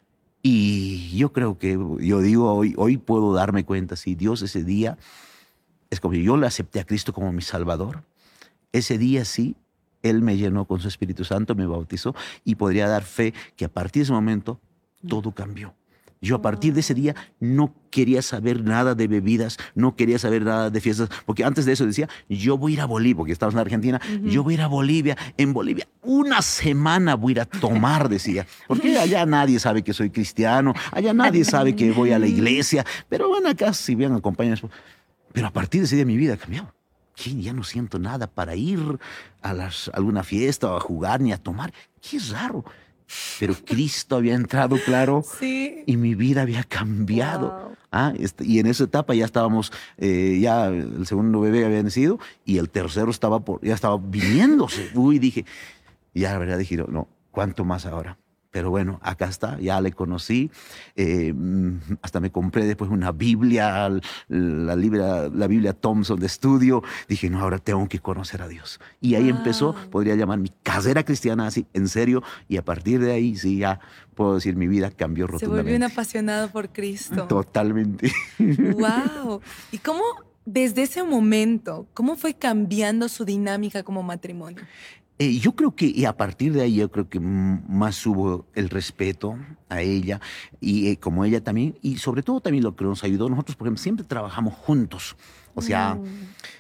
Y yo creo que, yo digo, hoy, hoy puedo darme cuenta, si Dios ese día, es como yo le acepté a Cristo como mi Salvador, ese día sí, Él me llenó con su Espíritu Santo, me bautizó y podría dar fe que a partir de ese momento todo cambió. Yo a partir de ese día no quería saber nada de bebidas, no quería saber nada de fiestas, porque antes de eso decía, yo voy a ir a Bolivia, porque estábamos en Argentina, Ujú. yo voy a ir a Bolivia, en Bolivia una semana voy a ir a tomar, decía, porque allá nadie sabe que soy cristiano, allá nadie sabe que voy a la iglesia, pero bueno, acá si bien acompañan. Pero a partir de ese día mi vida cambió. ¿Qué? Ya no siento nada para ir a las, a alguna fiesta o a jugar ni a tomar. Qué raro. Pero Cristo había entrado, claro, Sí. y mi vida había cambiado. Wow. Ah, este, y en esa etapa ya estábamos, eh, ya el segundo bebé había nacido y el tercero estaba por, ya estaba viniéndose. Uy, dije, ya la verdad dije, no, ¿cuánto más ahora? Pero bueno, acá está, ya le conocí. eh, mm, hasta me compré después una Biblia, la, Biblia, la Biblia Thompson de estudio. Dije, no, ahora tengo que conocer a Dios. Y ahí empezó, Wow. podría llamar mi carrera cristiana así, en serio. Y a partir de ahí, sí, ya puedo decir, mi vida cambió Se rotundamente. volvió un apasionado por Cristo. Totalmente. Wow. ¿Y cómo, desde ese momento, cómo fue cambiando su dinámica como matrimonio? Eh, yo creo que y a partir de ahí yo creo que m- más hubo el respeto a ella y eh, como ella también y sobre todo también lo que nos ayudó nosotros porque siempre trabajamos juntos, o sea, Mm.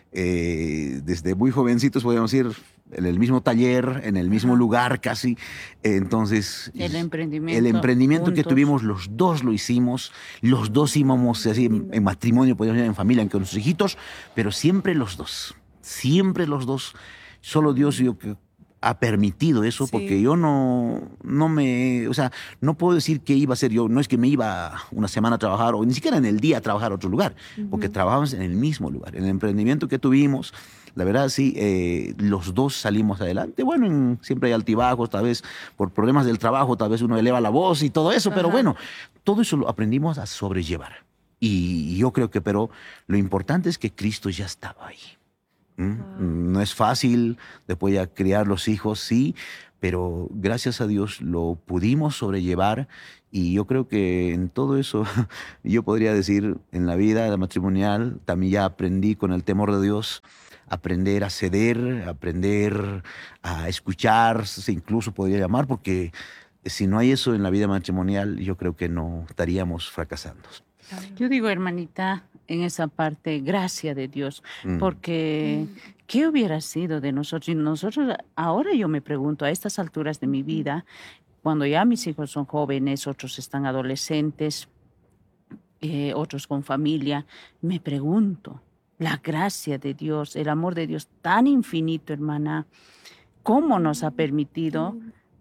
eh, desde muy jovencitos, podríamos decir, en el mismo taller, en el mismo Ajá. lugar casi. Entonces, el emprendimiento, el emprendimiento juntos. que tuvimos, los dos lo hicimos, los dos íbamos así en, en matrimonio, podríamos decir, en familia, con nuestros hijitos, pero siempre los dos, siempre los dos. Solo Dios yo que ha permitido eso, sí. porque yo no, no me, o sea, no puedo decir que iba a ser yo, no es que me iba una semana a trabajar o ni siquiera en el día a trabajar a otro lugar, uh-huh. porque trabajamos en el mismo lugar. En el emprendimiento que tuvimos, la verdad sí, eh, los dos salimos adelante. Bueno, en, siempre hay altibajos, tal vez por problemas del trabajo, tal vez uno eleva la voz y todo eso, uh-huh. pero bueno, todo eso lo aprendimos a sobrellevar. Y yo creo que, pero lo importante es que Cristo ya estaba ahí. Wow. No es fácil después ya criar los hijos, sí, pero gracias a Dios lo pudimos sobrellevar y yo creo que en todo eso, yo podría decir, en la vida matrimonial también ya aprendí con el temor de Dios, aprender a ceder, aprender a escuchar, incluso podría llamar, porque si no hay eso en la vida matrimonial, yo creo que no estaríamos fracasando. Yo digo, hermanita, en esa parte, gracia de Dios, mm. porque ¿qué hubiera sido de nosotros? Y nosotros, ahora yo me pregunto, a estas alturas de mi vida, cuando ya mis hijos son jóvenes, otros están adolescentes, eh, otros con familia, me pregunto, la gracia de Dios, el amor de Dios tan infinito, hermana, ¿cómo nos ha permitido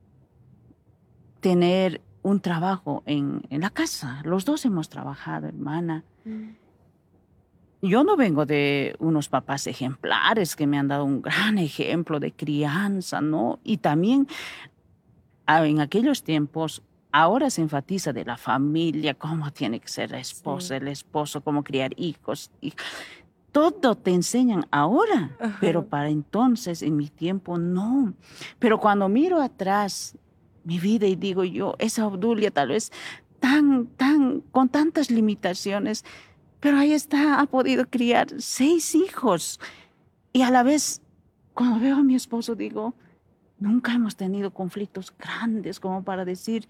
tener un trabajo en, en la casa? Los dos hemos trabajado, hermana. Yo no vengo de unos papás ejemplares que me han dado un gran ejemplo de crianza, ¿no? Y también en aquellos tiempos, ahora se enfatiza de la familia, cómo tiene que ser la esposa, sí. el esposo, cómo criar hijos. Y todo te enseñan ahora, Ajá. pero para entonces, en mi tiempo, no. Pero cuando miro atrás mi vida y digo yo, esa Obdulia tal vez tan, tan, con tantas limitaciones, pero ahí está, ha podido criar seis hijos. Y a la vez, cuando veo a mi esposo, digo, nunca hemos tenido conflictos grandes como para decir,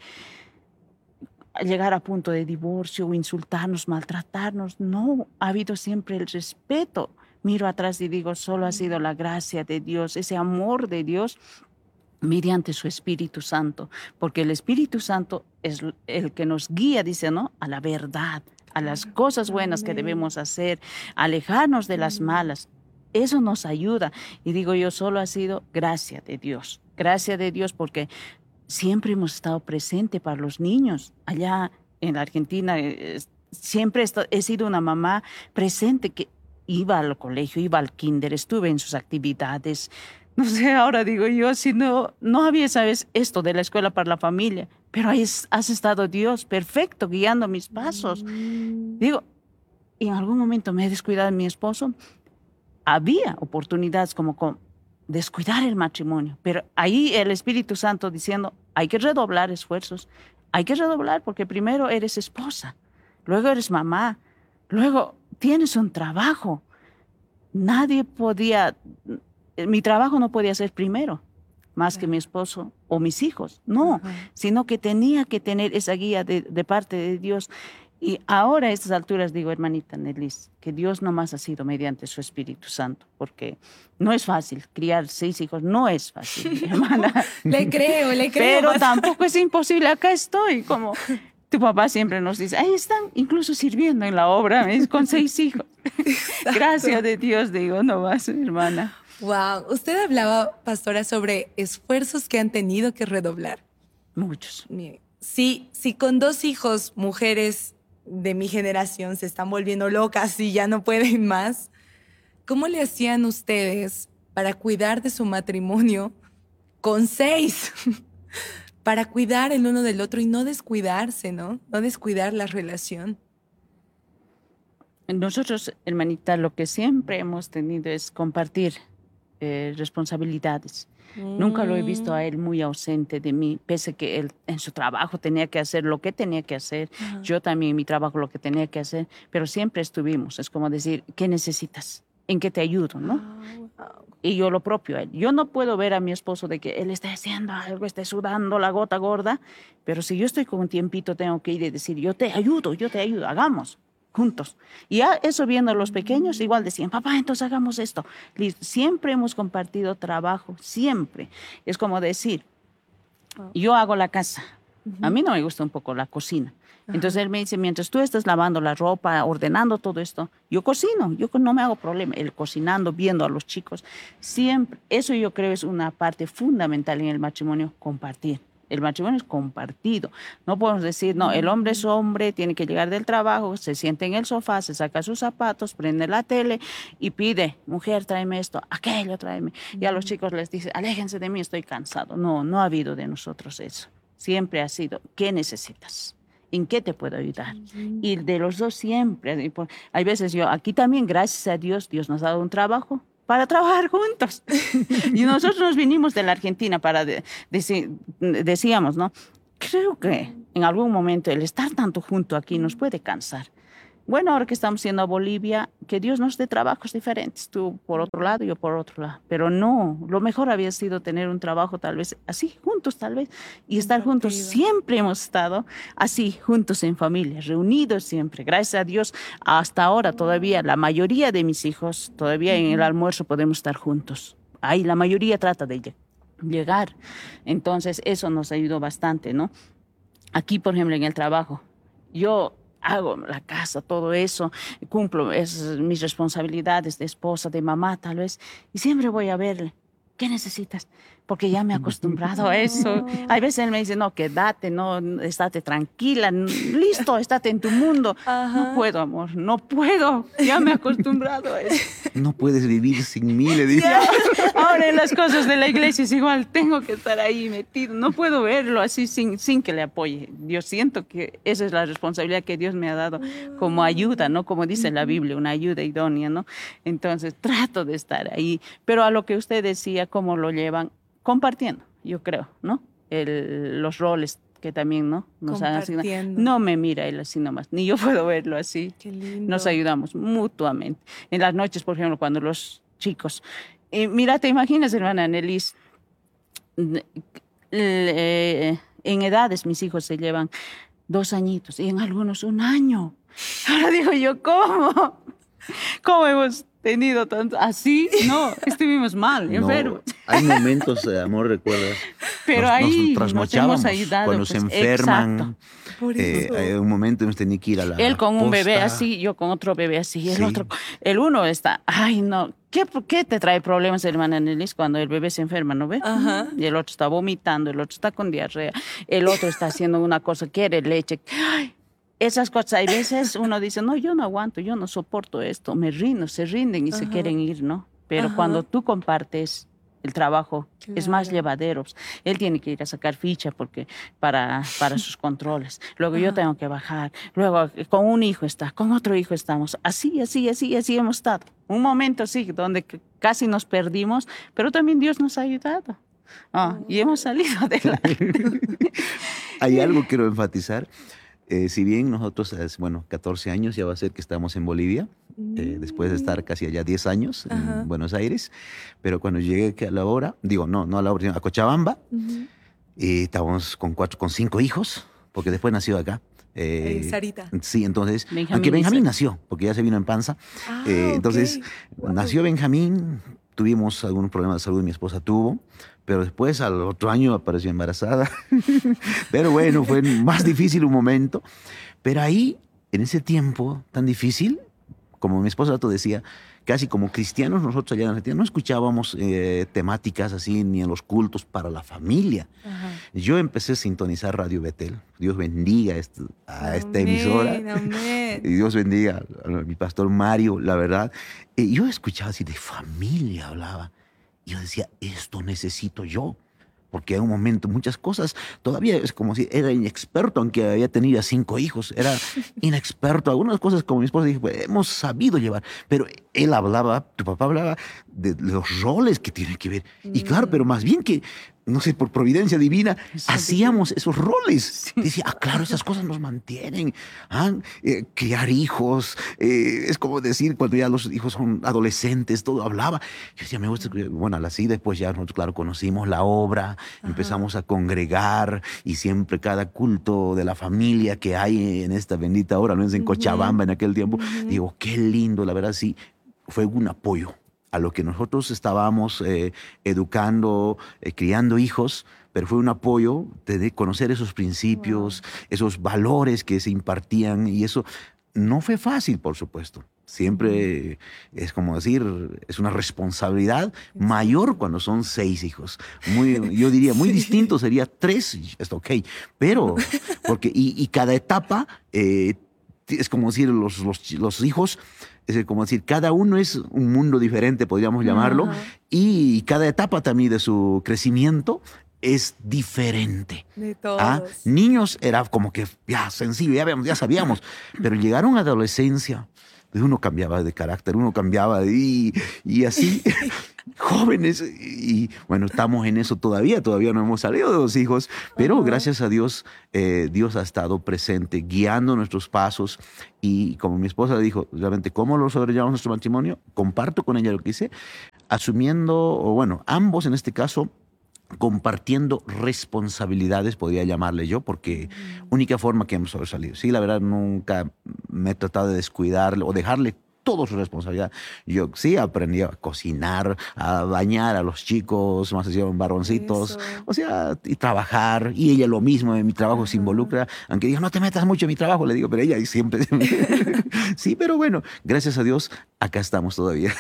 llegar a punto de divorcio o insultarnos, maltratarnos. No, ha habido siempre el respeto. Miro atrás y digo, solo ha sido la gracia de Dios, ese amor de Dios, mediante su Espíritu Santo, porque el Espíritu Santo es el que nos guía, dice, ¿no?, a la verdad, a las cosas buenas que debemos hacer, alejarnos de las malas. Eso nos ayuda. Y digo yo, solo ha sido gracia de Dios. Gracia de Dios porque siempre hemos estado presente para los niños. Allá en la Argentina siempre he sido una mamá presente que iba al colegio, iba al kinder, estuve en sus actividades. No sé, ahora digo yo, si no, no había, ¿sabes?, esto de la escuela para la familia, pero ahí has estado Dios, perfecto, guiando mis pasos. Mm. Digo, y en algún momento me he descuidado de mi esposo. Había oportunidades como con descuidar el matrimonio, pero ahí el Espíritu Santo diciendo, hay que redoblar esfuerzos, hay que redoblar porque primero eres esposa, luego eres mamá, luego tienes un trabajo. Nadie podía... Mi trabajo no podía ser primero, más que mi esposo o mis hijos, no, uh-huh. sino que tenía que tener esa guía de, de parte de Dios. Y ahora a estas alturas digo, hermanita Nelis, que Dios nomás ha sido mediante su Espíritu Santo, porque no es fácil criar seis hijos, no es fácil, hermana. Le creo, le creo. Pero tampoco es imposible, acá estoy, como tu papá siempre nos dice, ahí están, incluso sirviendo en la obra, con seis hijos. Gracias de Dios, digo, no vas, hermana. Wow, usted hablaba, pastora, sobre esfuerzos que han tenido que redoblar. Muchos. Sí, sí, con dos hijos, mujeres de mi generación se están volviendo locas y ya no pueden más. ¿Cómo le hacían ustedes para cuidar de su matrimonio con seis? Para cuidar el uno del otro y no descuidarse, ¿no? No descuidar la relación. Nosotros, hermanita, lo que siempre hemos tenido es compartir Eh, responsabilidades. Mm. Nunca lo he visto a él muy ausente de mí, pese que él en su trabajo tenía que hacer lo que tenía que hacer, uh-huh. yo también en mi trabajo lo que tenía que hacer, pero siempre estuvimos. Es como decir, ¿qué necesitas? ¿En qué te ayudo? ¿no? Oh, wow. Y yo lo propio a él. Yo no puedo ver a mi esposo de que él esté haciendo algo, esté sudando la gota gorda, pero si yo estoy con un tiempito tengo que ir y decir, yo te ayudo, yo te ayudo, hagamos. juntos. Y ya eso viendo los pequeños, igual decían, papá, entonces hagamos esto. Listo. Siempre hemos compartido trabajo, siempre. Es como decir, yo hago la casa. A mí no me gusta un poco la cocina. Entonces él me dice, mientras tú estás lavando la ropa, ordenando todo esto, yo cocino, yo no me hago problema. Él cocinando, viendo a los chicos, siempre. Eso yo creo es una parte fundamental en el matrimonio, compartir. El matrimonio es compartido. No podemos decir, no, el hombre es hombre, tiene que llegar del trabajo, se sienta en el sofá, se saca sus zapatos, prende la tele y pide, mujer, tráeme esto, aquello, tráeme. Y a los chicos les dice, aléjense de mí, estoy cansado. No, no ha habido de nosotros eso. Siempre ha sido, ¿qué necesitas? ¿En qué te puedo ayudar? Uh-huh. Y de los dos siempre. Hay veces yo, aquí también, gracias a Dios, Dios nos ha dado un trabajo para trabajar juntos. Y nosotros nos vinimos de la Argentina para, de, de, decíamos, ¿no? Creo que en algún momento el estar tanto junto aquí nos puede cansar. Bueno, ahora que estamos yendo a Bolivia, que Dios nos dé trabajos diferentes, tú por otro lado, yo por otro lado. Pero no, lo mejor había sido tener un trabajo tal vez así, juntos tal vez, y estar juntos. Siempre hemos estado así, juntos en familia, reunidos siempre. Gracias a Dios, hasta ahora todavía la mayoría de mis hijos, todavía en el almuerzo podemos estar juntos. Ahí la mayoría trata de llegar. Entonces eso nos ayudó bastante, ¿no? Aquí, por ejemplo, en el trabajo, yo hago la casa, todo eso, cumplo es, mis responsabilidades de esposa, de mamá tal vez, y siempre voy a verle, ¿qué necesitas? Porque ya me he acostumbrado a eso. Hay veces él me dice, no, quédate, no, estate tranquila, listo, estate en tu mundo. Ajá. No puedo, amor, no puedo, ya me he acostumbrado a eso. No puedes vivir sin mí, le digo. Ahora en las cosas de la iglesia es igual, tengo que estar ahí metido, no puedo verlo así sin, sin que le apoye. Yo siento que esa es la responsabilidad que Dios me ha dado como ayuda, ¿no? Como dice la Biblia, una ayuda idónea, ¿no? Entonces trato de estar ahí, pero a lo que usted decía, cómo lo llevan, compartiendo, yo creo, ¿no? El, los roles que también, ¿no? Nos han asignado. No me mira él así nomás, ni yo puedo verlo así. Qué lindo. Nos ayudamos mutuamente. En las noches, por ejemplo, cuando los chicos... Eh, mira, te imaginas, hermana Nelis, eh, en edades mis hijos se llevan dos añitos y en algunos un año. Ahora digo yo, ¿cómo? ¿Cómo hemos tenido tanto? Así, no, estuvimos mal, enfermos. No, hay momentos, eh, amor, recuerdas. Pero nos, ahí nos nos hemos ayudado. Cuando pues, se enferman. Exacto. Por eso. Eh, hay un momento hemos tenido que ir a la Él con posta. un bebé así, yo con otro bebé así. El Sí. otro, el uno está, ay no, ¿qué, ¿qué te trae problemas, hermana Nelis, cuando el bebé se enferma, no ve? Ajá. Y el otro está vomitando, el otro está con diarrea, el otro está haciendo una cosa, quiere leche. Ay, esas cosas, hay veces uno dice, no, yo no aguanto, yo no soporto esto, me rindo, se rinden y Ajá. se quieren ir, ¿no? Pero Ajá. cuando tú compartes el trabajo, Claro. es más llevadero. Él tiene que ir a sacar ficha porque para, para sus controles. Luego yo tengo que bajar. Luego con un hijo está, con otro hijo estamos. Así, así, así, así hemos estado. Un momento, sí, donde casi nos perdimos, pero también Dios nos ha ayudado. Ah, y hemos salido adelante. Hay algo que quiero enfatizar. Eh, si bien nosotros, eh, bueno, catorce años ya va a ser que estamos en Bolivia, eh, después de estar casi allá diez años en Ajá. Buenos Aires, pero cuando llegué a la hora, digo, no, no a la hora, sino a Cochabamba, Uh-huh. y estábamos con cuatro, con cinco hijos, porque después nació acá. Eh, Eh, Sarita. Sí, entonces, Benjamín aunque Benjamín dice. nació, porque ya se vino en panza, Ah, eh, entonces ok. Wow. nació Benjamín, tuvimos algunos problemas de salud, mi esposa tuvo, pero después al otro año apareció embarazada. Pero bueno, fue más difícil un momento. Pero ahí, en ese tiempo tan difícil, como mi esposa rato decía, casi como cristianos nosotros allá en Argentina no escuchábamos eh, temáticas así ni en los cultos para la familia. Ajá. Yo empecé a sintonizar Radio Betel. Dios bendiga este- a esta emisora. Amén, amén. Y Dios bendiga a mi pastor Mario, la verdad. Y yo escuchaba así de familia, hablaba. Y yo decía, esto necesito yo. Porque en un momento muchas cosas, todavía es como si era inexperto, aunque había tenido cinco hijos, era inexperto. Algunas cosas, como mi esposa dijo, pues, hemos sabido llevar. Pero él hablaba, tu papá hablaba de los roles que tiene que ver. Y claro, pero más bien que no sé, por providencia divina, Sí. hacíamos esos roles. Decía, ah, claro, esas cosas nos mantienen. Ah, eh, criar hijos, eh, es como decir, cuando ya los hijos son adolescentes, todo hablaba. Yo decía, me gusta, bueno, así después ya nosotros, claro, conocimos la obra, empezamos a congregar y siempre cada culto de la familia que hay en esta bendita hora, no es en Cochabamba en aquel tiempo, digo, qué lindo, la verdad, sí, fue un apoyo a lo que nosotros estábamos eh, educando, eh, criando hijos, pero fue un apoyo de, de conocer esos principios, wow. esos valores que se impartían, y eso no fue fácil, por supuesto. Siempre es como decir, es una responsabilidad mayor cuando son seis hijos. Muy, yo diría, muy sí. distinto sería tres, está ok, pero, porque, y, y cada etapa, eh, es como decir, los, los, los hijos, es como decir, cada uno es un mundo diferente, podríamos llamarlo, uh-huh. y cada etapa también de su crecimiento es diferente. De todos. ¿Ah? Niños era como que ya sencillo, ya, ya sabíamos, pero llegaron a adolescencia, uno cambiaba de carácter, uno cambiaba de, y, y así, jóvenes, y bueno, estamos en eso todavía, todavía no hemos salido de los hijos, pero uh-huh. gracias a Dios, eh, Dios ha estado presente, guiando nuestros pasos, y como mi esposa dijo, realmente, ¿cómo lo sobrellevamos nuestro matrimonio? Comparto con ella lo que hice, asumiendo, o bueno, ambos en este caso, compartiendo responsabilidades, podría llamarle yo, porque mm. única forma que hemos sobresalido. Sí, la verdad, nunca me he tratado de descuidarle o dejarle toda su responsabilidad. Yo sí aprendí a cocinar, a bañar a los chicos, más decían varoncitos, Eso. o sea, y trabajar, y ella lo mismo, en mi trabajo Ajá. se involucra, aunque diga, no te metas mucho en mi trabajo, le digo, pero ella siempre... sí, pero bueno, gracias a Dios, acá estamos todavía.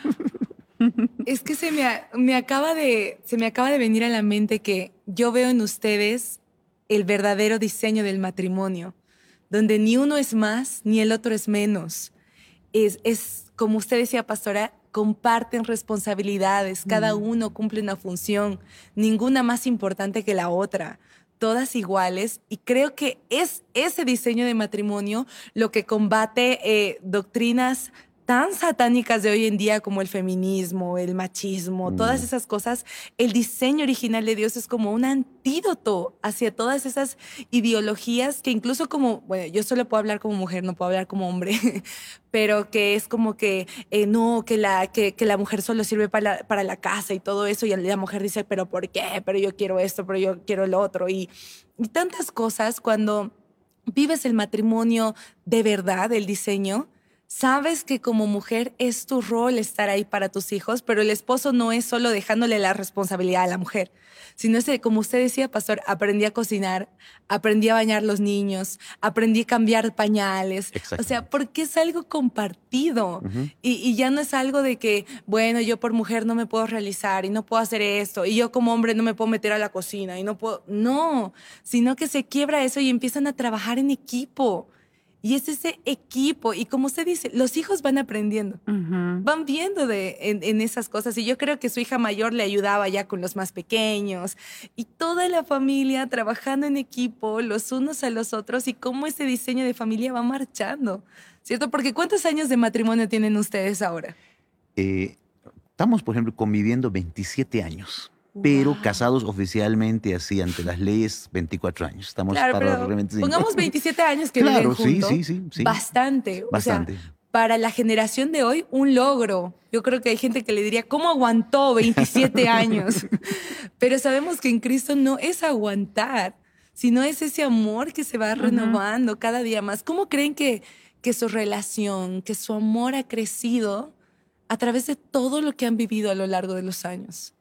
Es que se me, me acaba de, se me acaba de venir a la mente que yo veo en ustedes el verdadero diseño del matrimonio, donde ni uno es más, ni el otro es menos. Es, es como usted decía, pastora, comparten responsabilidades, cada mm. uno cumple una función, ninguna más importante que la otra, todas iguales, y creo que es ese diseño de matrimonio lo que combate eh, doctrinas tan satánicas de hoy en día como el feminismo, el machismo, mm. todas esas cosas. El diseño original de Dios es como un antídoto hacia todas esas ideologías que incluso como, bueno, yo solo puedo hablar como mujer, no puedo hablar como hombre, pero que es como que eh, no, que la, que, que la mujer solo sirve para la, para la casa y todo eso, y la mujer dice, pero ¿por qué? Pero yo quiero esto, pero yo quiero lo otro, y, y tantas cosas. Cuando vives el matrimonio de verdad, el diseño, sabes que como mujer es tu rol estar ahí para tus hijos, pero el esposo no es solo dejándole la responsabilidad a la mujer, sino es, como usted decía, pastor, aprendí a cocinar, aprendí a bañar los niños, aprendí a cambiar pañales. O sea, porque es algo compartido uh-huh. y, y ya no es algo de que, bueno, yo por mujer no me puedo realizar y no puedo hacer esto, y yo como hombre no me puedo meter a la cocina y no puedo. No, sino que se quiebra eso y empiezan a trabajar en equipo. Y es ese equipo. Y como usted dice, los hijos van aprendiendo, uh-huh. van viendo de, en, en esas cosas. Y yo creo que su hija mayor le ayudaba ya con los más pequeños. Y toda la familia trabajando en equipo, los unos a los otros. Y cómo ese diseño de familia va marchando, ¿cierto? Porque ¿cuántos años de matrimonio tienen ustedes ahora? Eh, estamos, por ejemplo, conviviendo veintisiete años. Pero wow. casados oficialmente, así, ante las leyes, veinticuatro años. Estamos claro, para pero realmente pongamos veintisiete años que claro, viven juntos. Sí, sí, sí, sí. Bastante. Bastante. O sea, para la generación de hoy, un logro. Yo creo que hay gente que le diría, ¿cómo aguantó veintisiete años? Pero sabemos que en Cristo no es aguantar, sino es ese amor que se va renovando uh-huh. cada día más. ¿Cómo creen que, que su relación, que su amor ha crecido a través de todo lo que han vivido a lo largo de los años?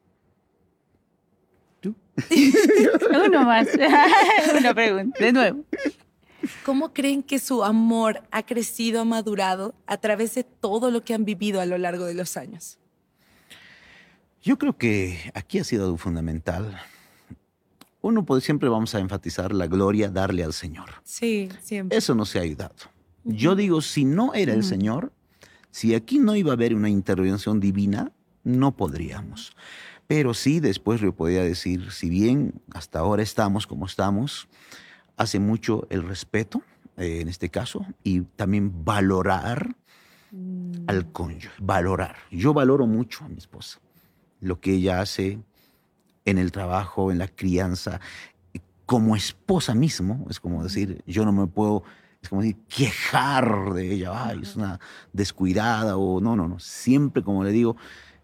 Uno más. Una pregunta, de nuevo. ¿Cómo creen que su amor ha crecido, ha madurado a través de todo lo que han vivido a lo largo de los años? Yo creo que aquí ha sido fundamental. Uno, pues, siempre vamos a enfatizar la gloria, darle al Señor. Sí, siempre. Eso nos ha ayudado. Uh-huh. Yo digo, si no era uh-huh. el Señor, si aquí no iba a haber una intervención divina, no podríamos. Pero sí, después yo podría decir, si bien hasta ahora estamos como estamos, hace mucho el respeto, eh, en este caso, y también valorar mm. al cónyuge, valorar. Yo valoro mucho a mi esposa, lo que ella hace en el trabajo, en la crianza, como esposa mismo. Es como decir, yo no me puedo, es como decir, quejar de ella, ay, es una descuidada o no, no, no. Siempre, como le digo,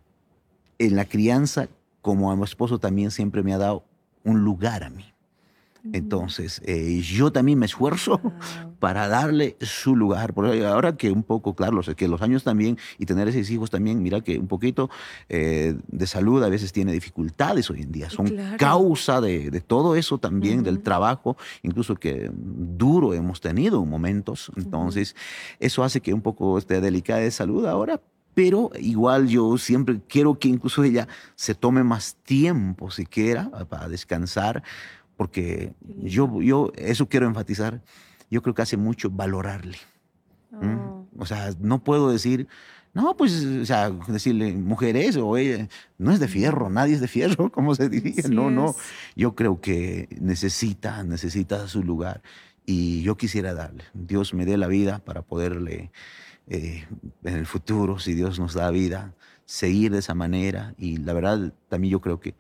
en la crianza, como a mi esposo también siempre me ha dado un lugar a mí. Entonces, eh, yo también me esfuerzo Wow. para darle su lugar. Porque ahora que un poco, claro, los- que los años también y tener esos hijos también, mira que un poquito eh, de salud a veces tiene dificultades hoy en día. Son Claro. causa de, de todo eso también, del Ujú. trabajo, incluso que duro hemos tenido en momentos. Entonces, eso hace que un poco esté delicada de salud ahora. Pero igual yo siempre quiero que incluso ella se tome más tiempo siquiera para descansar, porque Qué lindo. yo, yo eso quiero enfatizar. Yo creo que hace mucho valorarle. ¿m? Oh. O sea, no puedo decir, no, pues, o sea, decirle mujeres o ella, no es de fierro, nadie es de fierro, como se diría. Así No, no. es. Yo creo que necesita, necesita su lugar y yo quisiera darle. Dios me dé la vida para poderle, eh, en el futuro, si Dios nos da vida, seguir de esa manera. Y la verdad, también yo creo que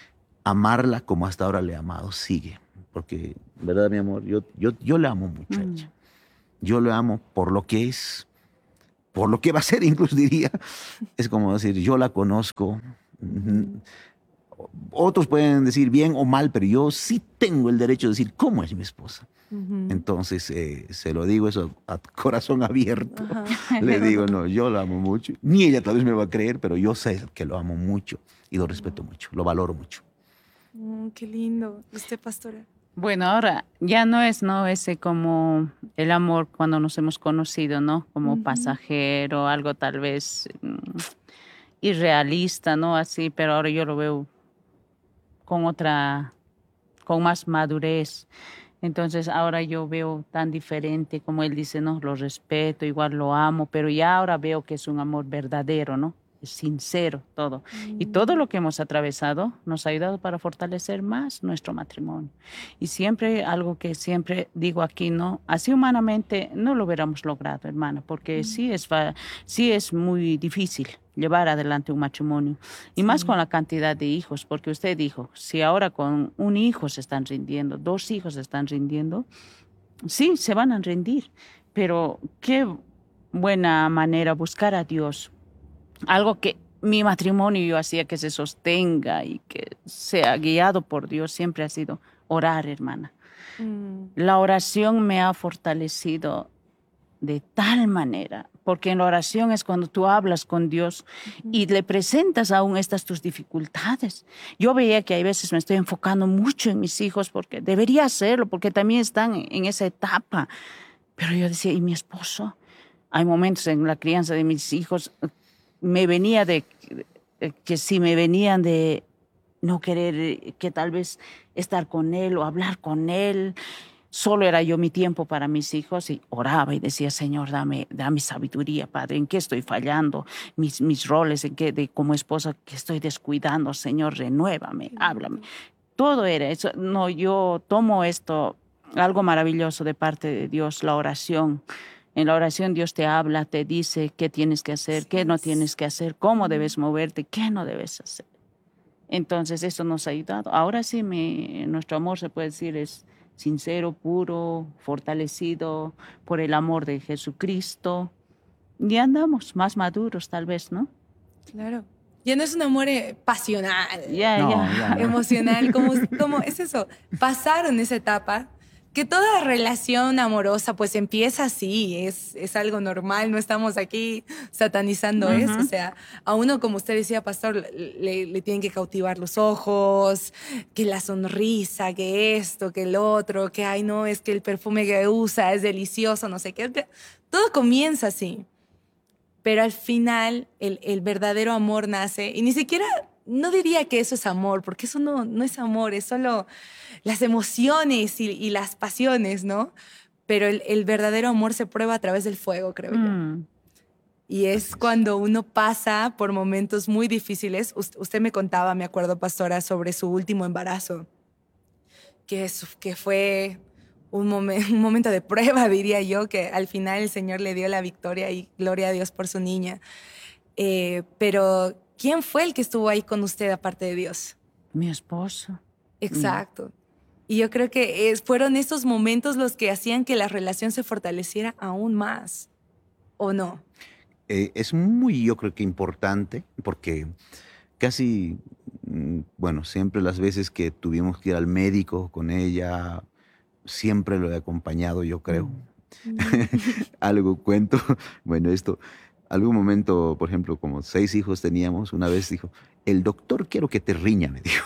amarla como hasta ahora le he amado, sigue. Porque, ¿verdad, mi amor? Yo, yo, yo le amo mucho a Mm. ella. Yo le amo por lo que es, por lo que va a ser, incluso diría. Es como decir, yo la conozco. Ujú. Otros pueden decir bien o mal, pero yo sí tengo el derecho de decir cómo es mi esposa. Ujú. Entonces, eh, se lo digo eso a corazón abierto. Ajá. Le digo, no, yo la amo mucho. Ni ella tal vez me va a creer, pero yo sé que lo amo mucho y lo respeto mucho, lo valoro mucho. Mm, qué lindo. ¿Usted, pastora? Bueno, ahora ya no es, ¿no? Ese como el amor cuando nos hemos conocido, ¿no? Como Ujú. pasajero, algo tal vez mm, irrealista, ¿no? Así, pero ahora yo lo veo con otra, con más madurez. Entonces ahora yo veo tan diferente, como él dice, no, lo respeto, igual lo amo, pero ya ahora veo que es un amor verdadero, ¿no? Es sincero todo. Y todo lo que hemos atravesado nos ha ayudado para fortalecer más nuestro matrimonio. Y siempre, algo que siempre digo aquí, ¿no? Así humanamente no lo hubiéramos logrado, hermana, porque sí es, fa- sí es muy difícil llevar adelante un matrimonio. Y más Sí. con la cantidad de hijos, porque usted dijo, si ahora con un hijo se están rindiendo, dos hijos se están rindiendo, sí, se van a rendir, pero qué buena manera buscar a Dios. Algo que mi matrimonio yo hacía que se sostenga y que sea guiado por Dios siempre ha sido orar, hermana. Mm. La oración me ha fortalecido de tal manera, porque en la oración es cuando tú hablas con Dios y le presentas aún estas tus dificultades. Yo veía que hay veces me estoy enfocando mucho en mis hijos porque debería hacerlo, porque también están en esa etapa. Pero yo decía, ¿y mi esposo? Hay momentos en la crianza de mis hijos, me venía de eh, que si me venían de no querer, eh, que tal vez estar con él o hablar con él. Solo era yo mi tiempo para mis hijos y oraba y decía, Señor, dame, dame sabiduría, Padre, ¿en qué estoy fallando? Mis, mis roles, en qué, de, como esposa, que estoy descuidando, Señor, renuévame, Qué háblame. lindo. Todo era eso. No, yo tomo esto, algo maravilloso de parte de Dios, la oración. En la oración Dios te habla, te dice qué tienes que hacer, Así qué no es. tienes que hacer, cómo Mm. debes moverte, qué no debes hacer. Entonces eso nos ha ayudado. Ahora sí, mi, nuestro amor se puede decir es sincero, puro, fortalecido por el amor de Jesucristo. Y andamos más maduros tal vez, ¿no? Claro. Ya no es un amor eh, pasional, Ya, No, ya. ya no. emocional, como, como es eso. Pasaron esa etapa. Que toda relación amorosa pues empieza así, es, es algo normal, no estamos aquí satanizando eso. O Ujú. sea, a uno, como usted decía, pastor, le, le tienen que cautivar los ojos, que la sonrisa, que esto, que el otro, que ay no, es que el perfume que usa es delicioso, no sé qué. Todo comienza así. Pero al final el, el verdadero amor nace y ni siquiera, no diría que eso es amor, porque eso no, no es amor, es solo las emociones y, y las pasiones, ¿no? Pero el, el verdadero amor se prueba a través del fuego, creo yo. Mm, Y es, Así es. cuando uno pasa por momentos muy difíciles. Us- usted me contaba, me acuerdo, pastora, sobre su último embarazo, que, es- que fue un, momen- un momento de prueba, diría yo, que al final el Señor le dio la victoria y gloria a Dios por su niña. Eh, pero, ¿quién fue el que estuvo ahí con usted aparte de Dios? Mi esposo. Exacto. Y yo creo que es, fueron esos momentos los que hacían que la relación se fortaleciera aún más, ¿o no? Eh, es muy, yo creo que importante, porque casi, mm, bueno, siempre las veces que tuvimos que ir al médico con ella, siempre lo he acompañado, yo creo. Mm. Algo cuento, bueno, esto, algún momento, por ejemplo, como seis hijos teníamos, una vez dijo, el doctor quiero que te riña, me dijo.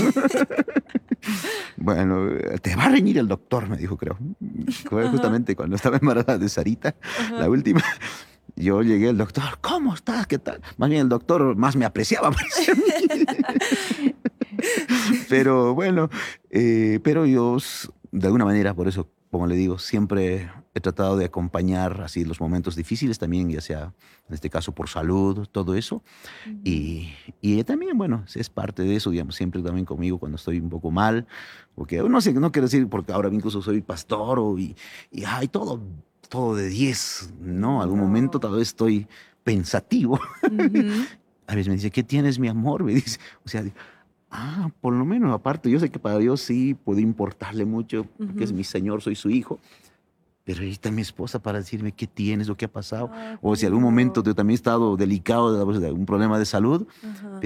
Bueno, te va a reñir el doctor, me dijo, creo. Fue Ajá, justamente cuando estaba embarazada de Sarita, la ajá. última. Yo llegué al doctor, ¿cómo estás? ¿Qué tal? Más bien el doctor más me apreciaba, parecía a mí. Pero bueno, eh, pero yo s- de alguna manera, por eso, como le digo, siempre he tratado de acompañar así los momentos difíciles también, ya sea en este caso por salud, todo eso. Ujú. Y, y ella también, bueno, es parte de eso, digamos, siempre también conmigo cuando estoy un poco mal, porque no sé, no quiero decir, porque ahora incluso soy pastor o, y, y ay, todo, todo de diez, ¿no? Algún momento No. tal vez estoy pensativo. Ujú, A veces me dice, ¿qué tienes, mi amor? Me dice, o sea, ah, por lo menos aparte, yo sé que para Dios sí puede importarle mucho, porque es ujú. mi Señor, soy su hijo, pero ahí está mi esposa para decirme qué tienes o qué ha pasado, Ay, qué o si algún momento lindo. yo también he estado delicado de, de algún problema de salud, Ajá.